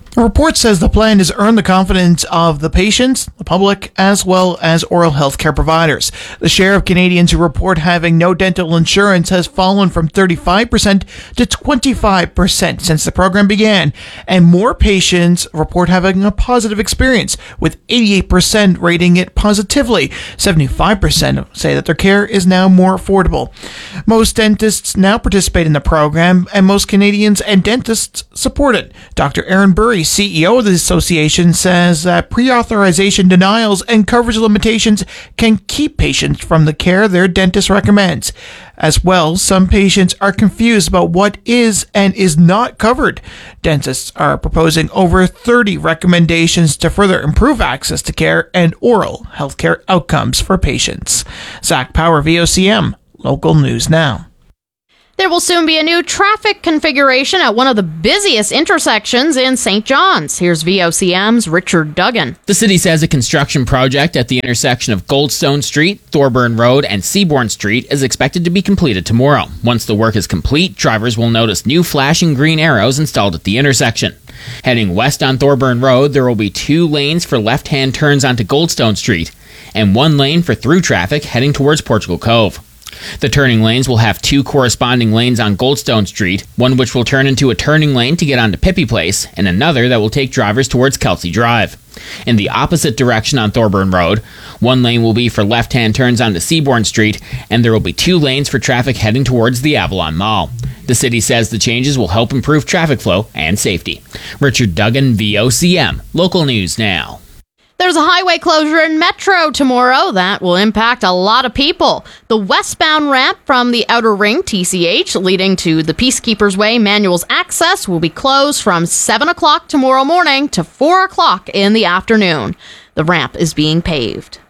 Speaker 9: A report says the plan has earned the confidence of the patients, the public, as well as oral health care providers. The share of Canadians who report having no dental insurance has fallen from thirty-five percent to twenty-five percent since the program began, and more patients report having a positive experience, with eighty-eight percent rating it positively. seventy-five percent say that their care is now more affordable. Most dentists now participate in the program, and most Canadians and dentists support it. Doctor Aaron Burry, C E O of the association, says that pre-authorization denials and coverage limitations can keep patients from the care their dentist recommends. As well, some patients are confused about what is and is not covered. Dentists are proposing over thirty recommendations to further improve access to care and oral healthcare outcomes for patients. Zach Power, V O C M, Local News Now.
Speaker 6: There will soon be a new traffic configuration at one of the busiest intersections in Saint John's. Here's V O C M's Richard Duggan.
Speaker 10: The city says a construction project at the intersection of Goldstone Street, Thorburn Road, and Seabourn Street is expected to be completed tomorrow. Once the work is complete, drivers will notice new flashing green arrows installed at the intersection. Heading west on Thorburn Road, there will be two lanes for left-hand turns onto Goldstone Street, and one lane for through traffic heading towards Portugal Cove. The turning lanes will have two corresponding lanes on Goldstone Street, one which will turn into a turning lane to get onto Pippi Place, and another that will take drivers towards Kelsey Drive. In the opposite direction on Thorburn Road, one lane will be for left-hand turns onto Seabourn Street, and there will be two lanes for traffic heading towards the Avalon Mall. The city says the changes will help improve traffic flow and safety. Richard Duggan, V O C M, Local News Now.
Speaker 6: There's a highway closure in Metro tomorrow that will impact a lot of people. The westbound ramp from the Outer Ring, T C H, leading to the Peacekeepers Way Manual's access will be closed from seven o'clock tomorrow morning to four o'clock in the afternoon. The ramp is being paved.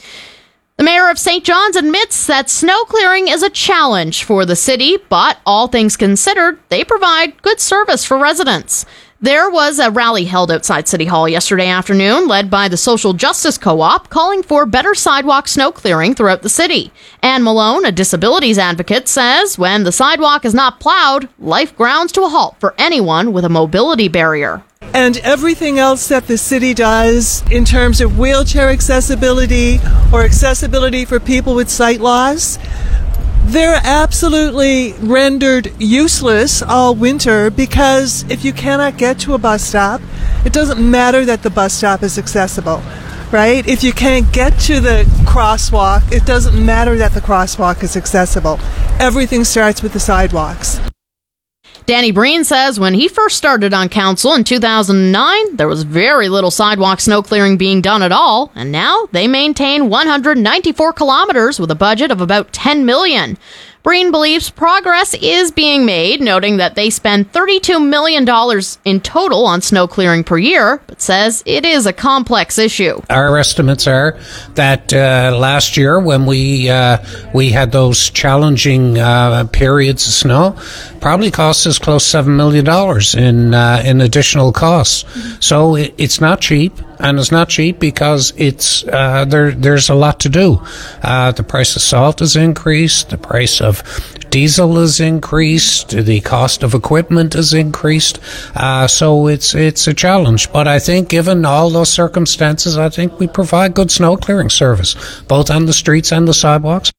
Speaker 6: The mayor of Saint John's admits that snow clearing is a challenge for the city, but all things considered, they provide good service for residents. There was a rally held outside City Hall yesterday afternoon, led by the Social Justice Co-op, calling for better sidewalk snow clearing throughout the city. Anne Malone, a disabilities advocate, says when the sidewalk is not plowed, life grounds to a halt for anyone with a mobility barrier.
Speaker 11: And everything else that the city does in terms of wheelchair accessibility or accessibility for people with sight loss, they're absolutely rendered useless all winter, because if you cannot get to a bus stop, it doesn't matter that the bus stop is accessible, right? If you can't get to the crosswalk, it doesn't matter that the crosswalk is accessible. Everything starts with the sidewalks.
Speaker 6: Danny Breen says when he first started on council in two thousand nine, there was very little sidewalk snow clearing being done at all, and now they maintain one hundred ninety-four kilometers with a budget of about ten million dollars. Breen believes progress is being made, noting that they spend thirty-two million dollars in total on snow clearing per year, but says it is a complex issue.
Speaker 12: Our estimates are that uh, last year, when we uh, we had those challenging uh, periods of snow, probably cost us close to seven million dollars in uh, in additional costs. So it, it's not cheap. And it's not cheap because it's uh, there. There's a lot to do. Uh, the price of salt has increased. The price of diesel has increased. The cost of equipment has increased. Uh, so it's it's a challenge. But I think, given all those circumstances, I think we provide good snow clearing service, both on the streets and the sidewalks.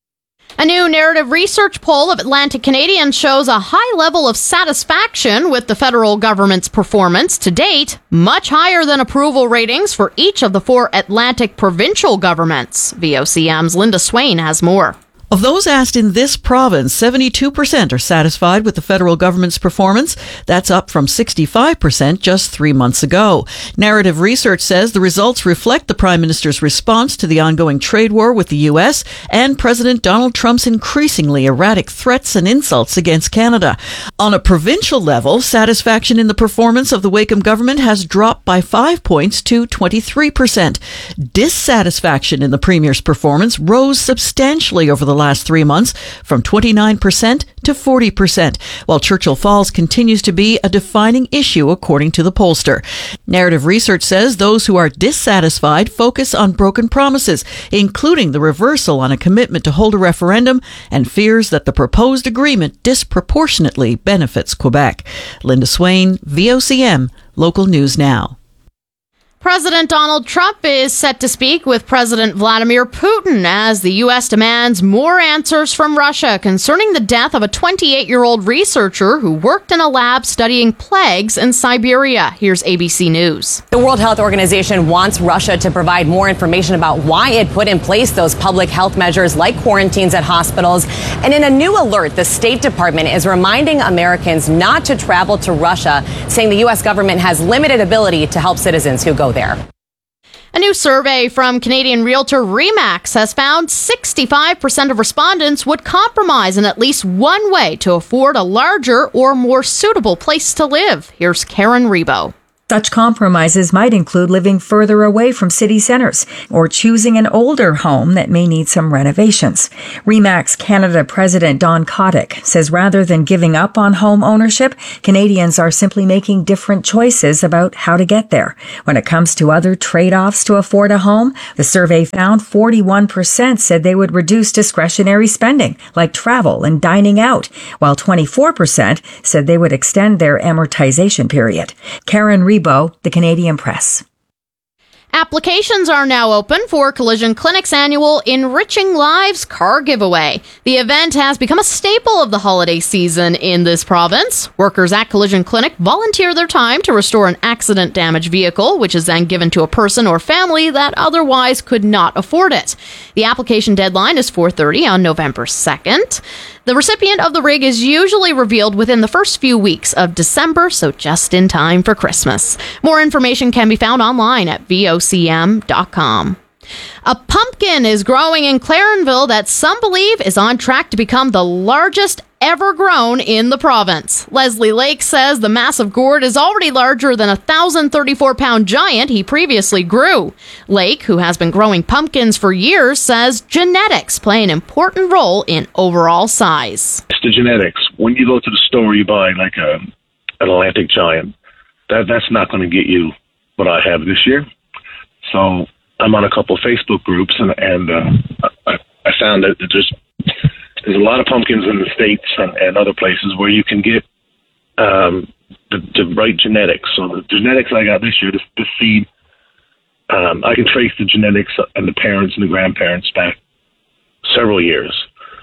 Speaker 6: A new narrative research poll of Atlantic Canadians shows a high level of satisfaction with the federal government's performance to date, much higher than approval ratings for each of the four Atlantic provincial governments. V O C M's Linda Swain has more.
Speaker 16: Of those asked in this province, seventy-two percent are satisfied with the federal government's performance. That's up from sixty-five percent just three months ago. Narrative research says the results reflect the Prime Minister's response to the ongoing trade war with the U S and President Donald Trump's increasingly erratic threats and insults against Canada. On a provincial level, satisfaction in the performance of the Wakeham government has dropped by five points to twenty-three percent. Dissatisfaction in the Premier's performance rose substantially over the last three months from twenty-nine percent to forty percent, while Churchill Falls continues to be a defining issue according to the pollster. Narrative research says those who are dissatisfied focus on broken promises, including the reversal on a commitment to hold a referendum, and fears that the proposed agreement disproportionately benefits Quebec. Linda Swain, V O C M, Local News Now.
Speaker 6: President Donald Trump is set to speak with President Vladimir Putin as the U S demands more answers from Russia concerning the death of a twenty-eight-year-old researcher who worked in a lab studying plagues in Siberia. Here's A B C News.
Speaker 5: The World Health Organization wants Russia to provide more information about why it put in place those public health measures like quarantines at hospitals. And in a new alert, the State Department is reminding Americans not to travel to Russia, saying the U S government has limited ability to help citizens who go there.
Speaker 6: A new survey from Canadian realtor Remax has found sixty-five percent of respondents would compromise in at least one way to afford a larger or more suitable place to live. Here's Karen Rebo.
Speaker 13: Such compromises might include living further away from city centers or choosing an older home that may need some renovations. Remax Canada President Don Kotick says rather than giving up on home ownership, Canadians are simply making different choices about how to get there. When it comes to other trade-offs to afford a home, the survey found forty-one percent said they would reduce discretionary spending, like travel and dining out, while twenty-four percent said they would extend their amortization period. Karen Rebo, The Canadian Press.
Speaker 6: Applications are now open for Collision Clinic's annual Enriching Lives car giveaway. The event has become a staple of the holiday season in this province. Workers at Collision Clinic volunteer their time to restore an accident-damaged vehicle, which is then given to a person or family that otherwise could not afford it. The application deadline is four thirty on November second. The recipient of the rig is usually revealed within the first few weeks of December, so just in time for Christmas. More information can be found online at V O C M dot com. A pumpkin is growing in Clarenville that some believe is on track to become the largest ever grown in the province. Leslie Lake says the massive gourd is already larger than a one thousand thirty-four pound giant he previously grew. Lake, who has been growing pumpkins for years, says genetics play an important role in overall size.
Speaker 14: It's the genetics. When you go to the store, you buy like a, an Atlantic giant. That That's not going to get you what I have this year. So I'm on a couple of Facebook groups, and, and uh, I, I found that there's there's a lot of pumpkins in the States and, and other places where you can get um, the, the right genetics. So the genetics I got this year, this, this seed, um, I can trace the genetics and the parents and the grandparents back several years.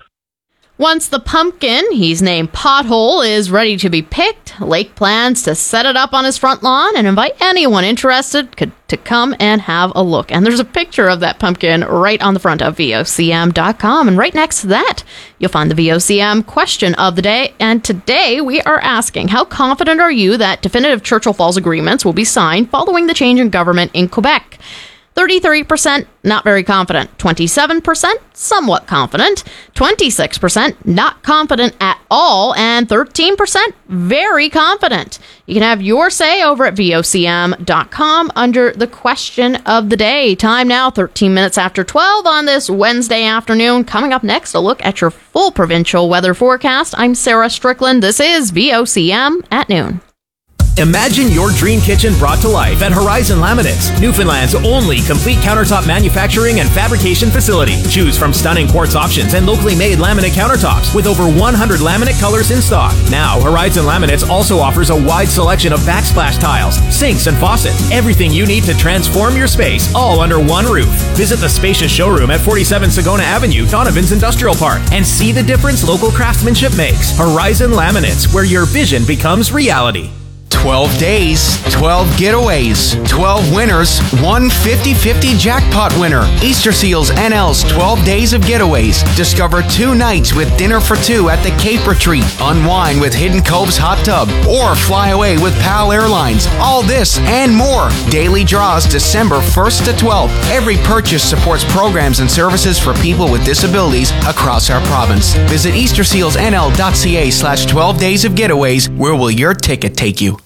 Speaker 6: Once the pumpkin, he's named Pothole, is ready to be picked, Lake plans to set it up on his front lawn and invite anyone interested could, to come and have a look. And there's a picture of that pumpkin right on the front of V O C M dot com. And right next to that, you'll find the V O C M question of the day. And today we are asking, how confident are you that definitive Churchill Falls agreements will be signed following the change in government in Quebec? thirty-three percent not very confident, twenty-seven percent somewhat confident, twenty-six percent not confident at all, and thirteen percent very confident. You can have your say over at V O C M dot com under the question of the day. Time now, thirteen minutes after twelve on this Wednesday afternoon. Coming up next, a look at your full provincial weather forecast. I'm Sarah Strickland. This is V O C M at noon.
Speaker 21: Imagine your dream kitchen brought to life at Horizon Laminates, Newfoundland's only complete countertop manufacturing and fabrication facility. Choose from stunning quartz options and locally made laminate countertops with over one hundred laminate colors in stock. Now, Horizon Laminates also offers a wide selection of backsplash tiles, sinks, and faucets. Everything you need to transform your space, all under one roof. Visit the spacious showroom at forty-seven Sagona Avenue, Donovan's Industrial Park, and see the difference local craftsmanship makes. Horizon Laminates, where your vision becomes reality.
Speaker 15: twelve days, twelve getaways, twelve winners, one fifty-fifty jackpot winner. Easter Seals N L's twelve Days of Getaways. Discover two nights with dinner for two at the Cape Retreat, unwind with Hidden Cove's Hot Tub, or fly away with PAL Airlines. All this and more. Daily draws December first to twelfth. Every purchase supports programs and services for people with disabilities across our province. Visit easter seals n l dot c a slash twelve days of getaways. Where will your ticket take you?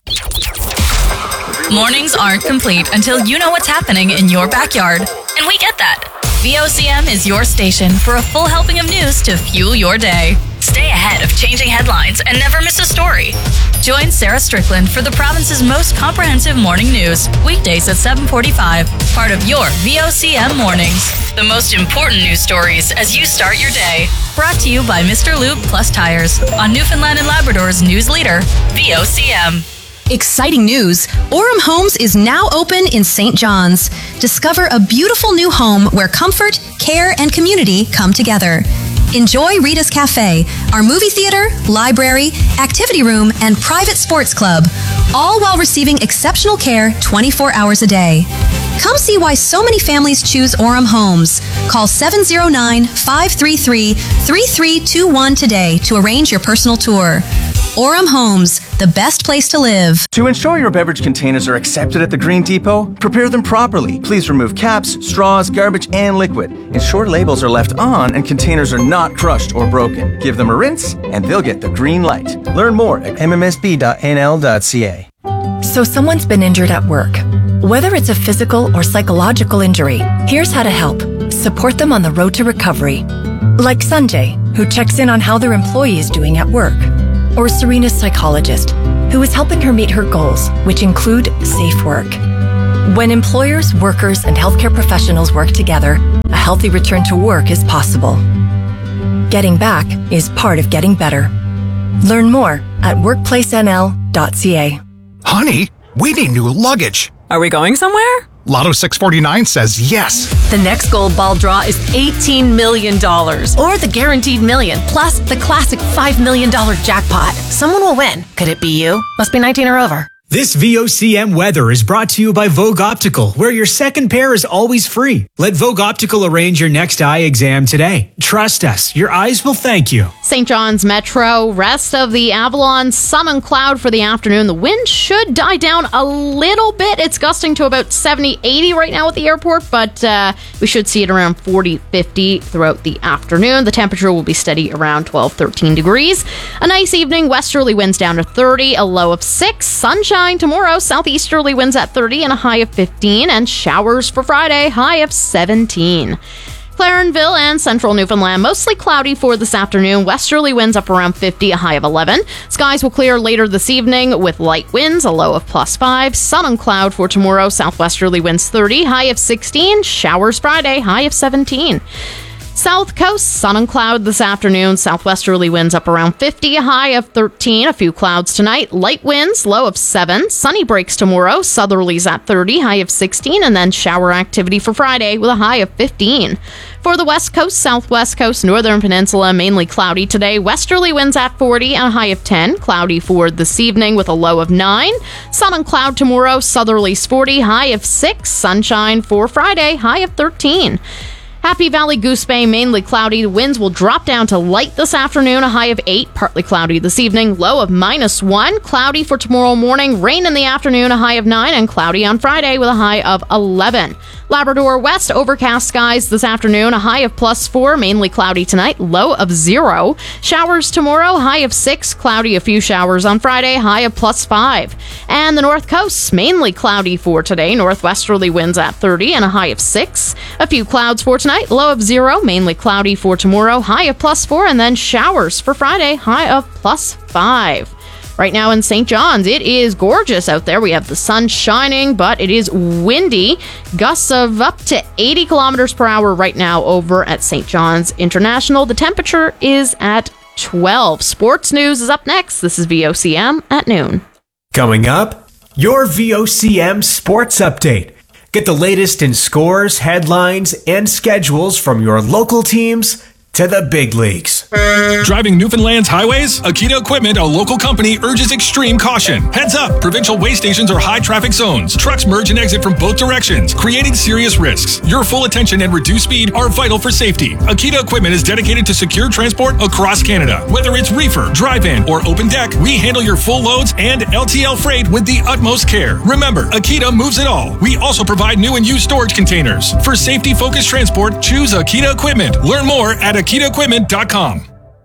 Speaker 17: Mornings aren't complete until you know what's happening in your backyard. And we get that. V O C M is your station for a full helping of news to fuel your day. Stay ahead of changing headlines and never miss a story. Join Sarah Strickland for the province's most comprehensive morning news, weekdays at seven forty-five, part of your V O C M Mornings. The most important news stories as you start your day. Brought to you by Mister Lube Plus Tires on Newfoundland and Labrador's news leader, V O C M.
Speaker 18: Exciting news! Orem Homes is now open in Saint John's. Discover a beautiful new home where comfort, care, and community come together. Enjoy Rita's Cafe, our movie theater, library, activity room, and private sports club, all while receiving exceptional care twenty-four hours a day. Come see why so many families choose Orem Homes. Call seven oh nine, five three three, three three two one today to arrange your personal tour. Orem Homes, the best place to live.
Speaker 19: To ensure your beverage containers are accepted at the Green Depot, prepare them properly. Please remove caps, straws, garbage, and liquid. Ensure labels are left on and containers are not crushed or broken. Give them a rinse, and they'll get the green light. Learn more at m m s b dot n l dot c a.
Speaker 20: So someone's been injured at work. Whether it's a physical or psychological injury, here's how to help. Support them on the road to recovery. Like Sanjay, who checks in on how their employee is doing at work. Or Serena's psychologist, who is helping her meet her goals, which include safe work. When employers, workers, and healthcare professionals work together, a healthy return to work is possible. Getting back is part of getting better. Learn more at workplace n l dot c a.
Speaker 22: Honey, we need new luggage.
Speaker 23: Are we going somewhere?
Speaker 22: Lotto six forty-nine says yes.
Speaker 23: The next gold ball draw is eighteen million dollars. Or the guaranteed million, plus the classic five million dollars jackpot. Someone will win. Could it be you? Must be nineteen or over.
Speaker 21: This V O C M weather is brought to you by Vogue Optical, where your second pair is always free. Let Vogue Optical arrange your next eye exam today. Trust us, your eyes will thank you.
Speaker 6: Saint John's Metro, rest of the Avalon, sun and cloud for the afternoon. The wind should die down a little bit. It's gusting to about seventy, eighty right now at the airport, but uh, we should see it around forty, fifty throughout the afternoon. The temperature will be steady around twelve, thirteen degrees. A nice evening, westerly winds down to thirty, a low of six. Sunshine tomorrow, southeasterly winds at thirty and a high of fifteen, and showers for Friday, high of seventeen. Clarenville and central Newfoundland, mostly cloudy for this afternoon. Westerly winds up around fifty, a high of eleven. Skies will clear later this evening with light winds, a low of plus five. Sun and cloud for tomorrow, southwesterly winds thirty, high of sixteen. Showers Friday, high of seventeen. South Coast, sun and cloud this afternoon. Southwesterly winds up around fifty, a high of thirteen. A few clouds tonight. Light winds, low of seven. Sunny breaks tomorrow. Southerlies at thirty, high of sixteen. And then shower activity for Friday with a high of fifteen. For the West Coast, Southwest Coast, Northern Peninsula, mainly cloudy today. Westerly winds at forty and a high of ten. Cloudy for this evening with a low of nine. Sun and cloud tomorrow. Southerlies forty, high of six. Sunshine for Friday, high of thirteen. Happy Valley, Goose Bay, mainly cloudy. The winds will drop down to light this afternoon, a high of eight. Partly cloudy this evening, low of minus one. Cloudy for tomorrow morning. Rain in the afternoon, a high of nine. And cloudy on Friday with a high of eleven. Labrador West, overcast skies this afternoon, a high of plus four. Mainly cloudy tonight, low of zero. Showers tomorrow, high of six. Cloudy, a few showers on Friday, high of plus five. And the North Coast, mainly cloudy for today. Northwesterly winds at thirty and a high of six. A few clouds for tonight. Low of zero, mainly cloudy for tomorrow, high of plus four, and then showers for Friday, high of plus five. Right now in Saint John's, it is gorgeous out there. We have the sun shining, but it is windy. Gusts of up to eighty kilometers per hour right now over at Saint John's International. The temperature is at twelve. Sports news is up next. This is V O C M at noon.
Speaker 21: Coming up, your V O C M Sports Update. Get the latest in scores, headlines, and schedules from your local teams to the big leagues.
Speaker 26: Driving Newfoundland's highways? Akita Equipment, a local company, urges extreme caution. Heads up! Provincial way stations are high traffic zones. Trucks merge and exit from both directions, creating serious risks. Your full attention and reduced speed are vital for safety. Akita Equipment is dedicated to secure transport across Canada. Whether it's reefer, drive-in, or open deck, we handle your full loads and L T L freight with the utmost care. Remember, Akita moves it all. We also provide new and used storage containers. For safety-focused transport, choose Akita Equipment. Learn more at akita equipment dot com.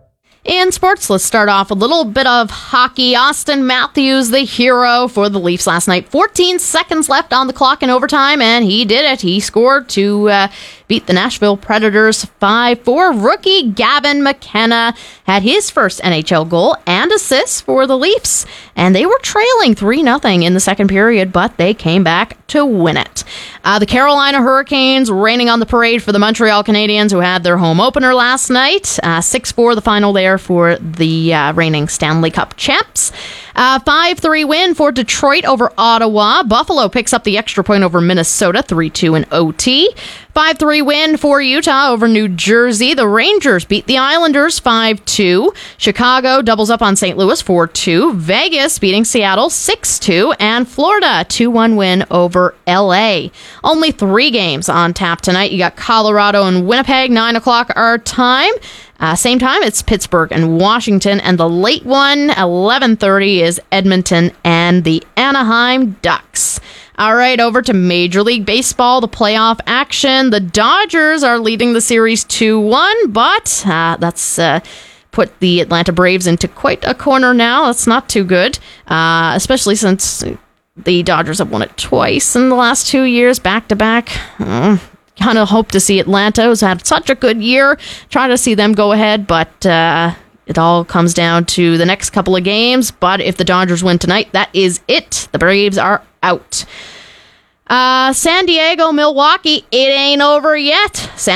Speaker 6: In sports, let's start off a little bit of hockey. Auston Matthews, the hero for the Leafs last night. fourteen seconds left on the clock in overtime, and he did it. He scored to uh, beat the Nashville Predators five four. Rookie Gavin McKenna had his first N H L goal and assist for the Leafs, and they were trailing three nothing in the second period, but they came back to win it. Uh, the Carolina Hurricanes raining on the parade for the Montreal Canadiens, who had their home opener last night. Uh, six four the final there for the uh, reigning Stanley Cup champs. Uh, five three win for Detroit over Ottawa. Buffalo picks up the extra point over Minnesota, three two in O T. five three win for Utah over New Jersey. The Rangers beat the Islanders five two. Chicago doubles up on Saint Louis four two. Vegas beating Seattle six two. And Florida two one win over L A. Only three games on tap tonight. You got Colorado and Winnipeg, nine o'clock our time. Uh, same time, it's Pittsburgh and Washington. And the late one, eleven thirty, is Edmonton and the Anaheim Ducks. All right, over to Major League Baseball, the playoff action. The Dodgers are leading the series two one, but uh, that's uh, put the Atlanta Braves into quite a corner now. That's not too good, uh, especially since the Dodgers have won it twice in the last two years, back-to-back. Uh, kind of hope to see Atlanta, who's had such a good year, try to see them go ahead, but uh, it all comes down to the next couple of games. But if the Dodgers win tonight, that is it. The Braves are out. Uh, San Diego, Milwaukee, it ain't over yet. San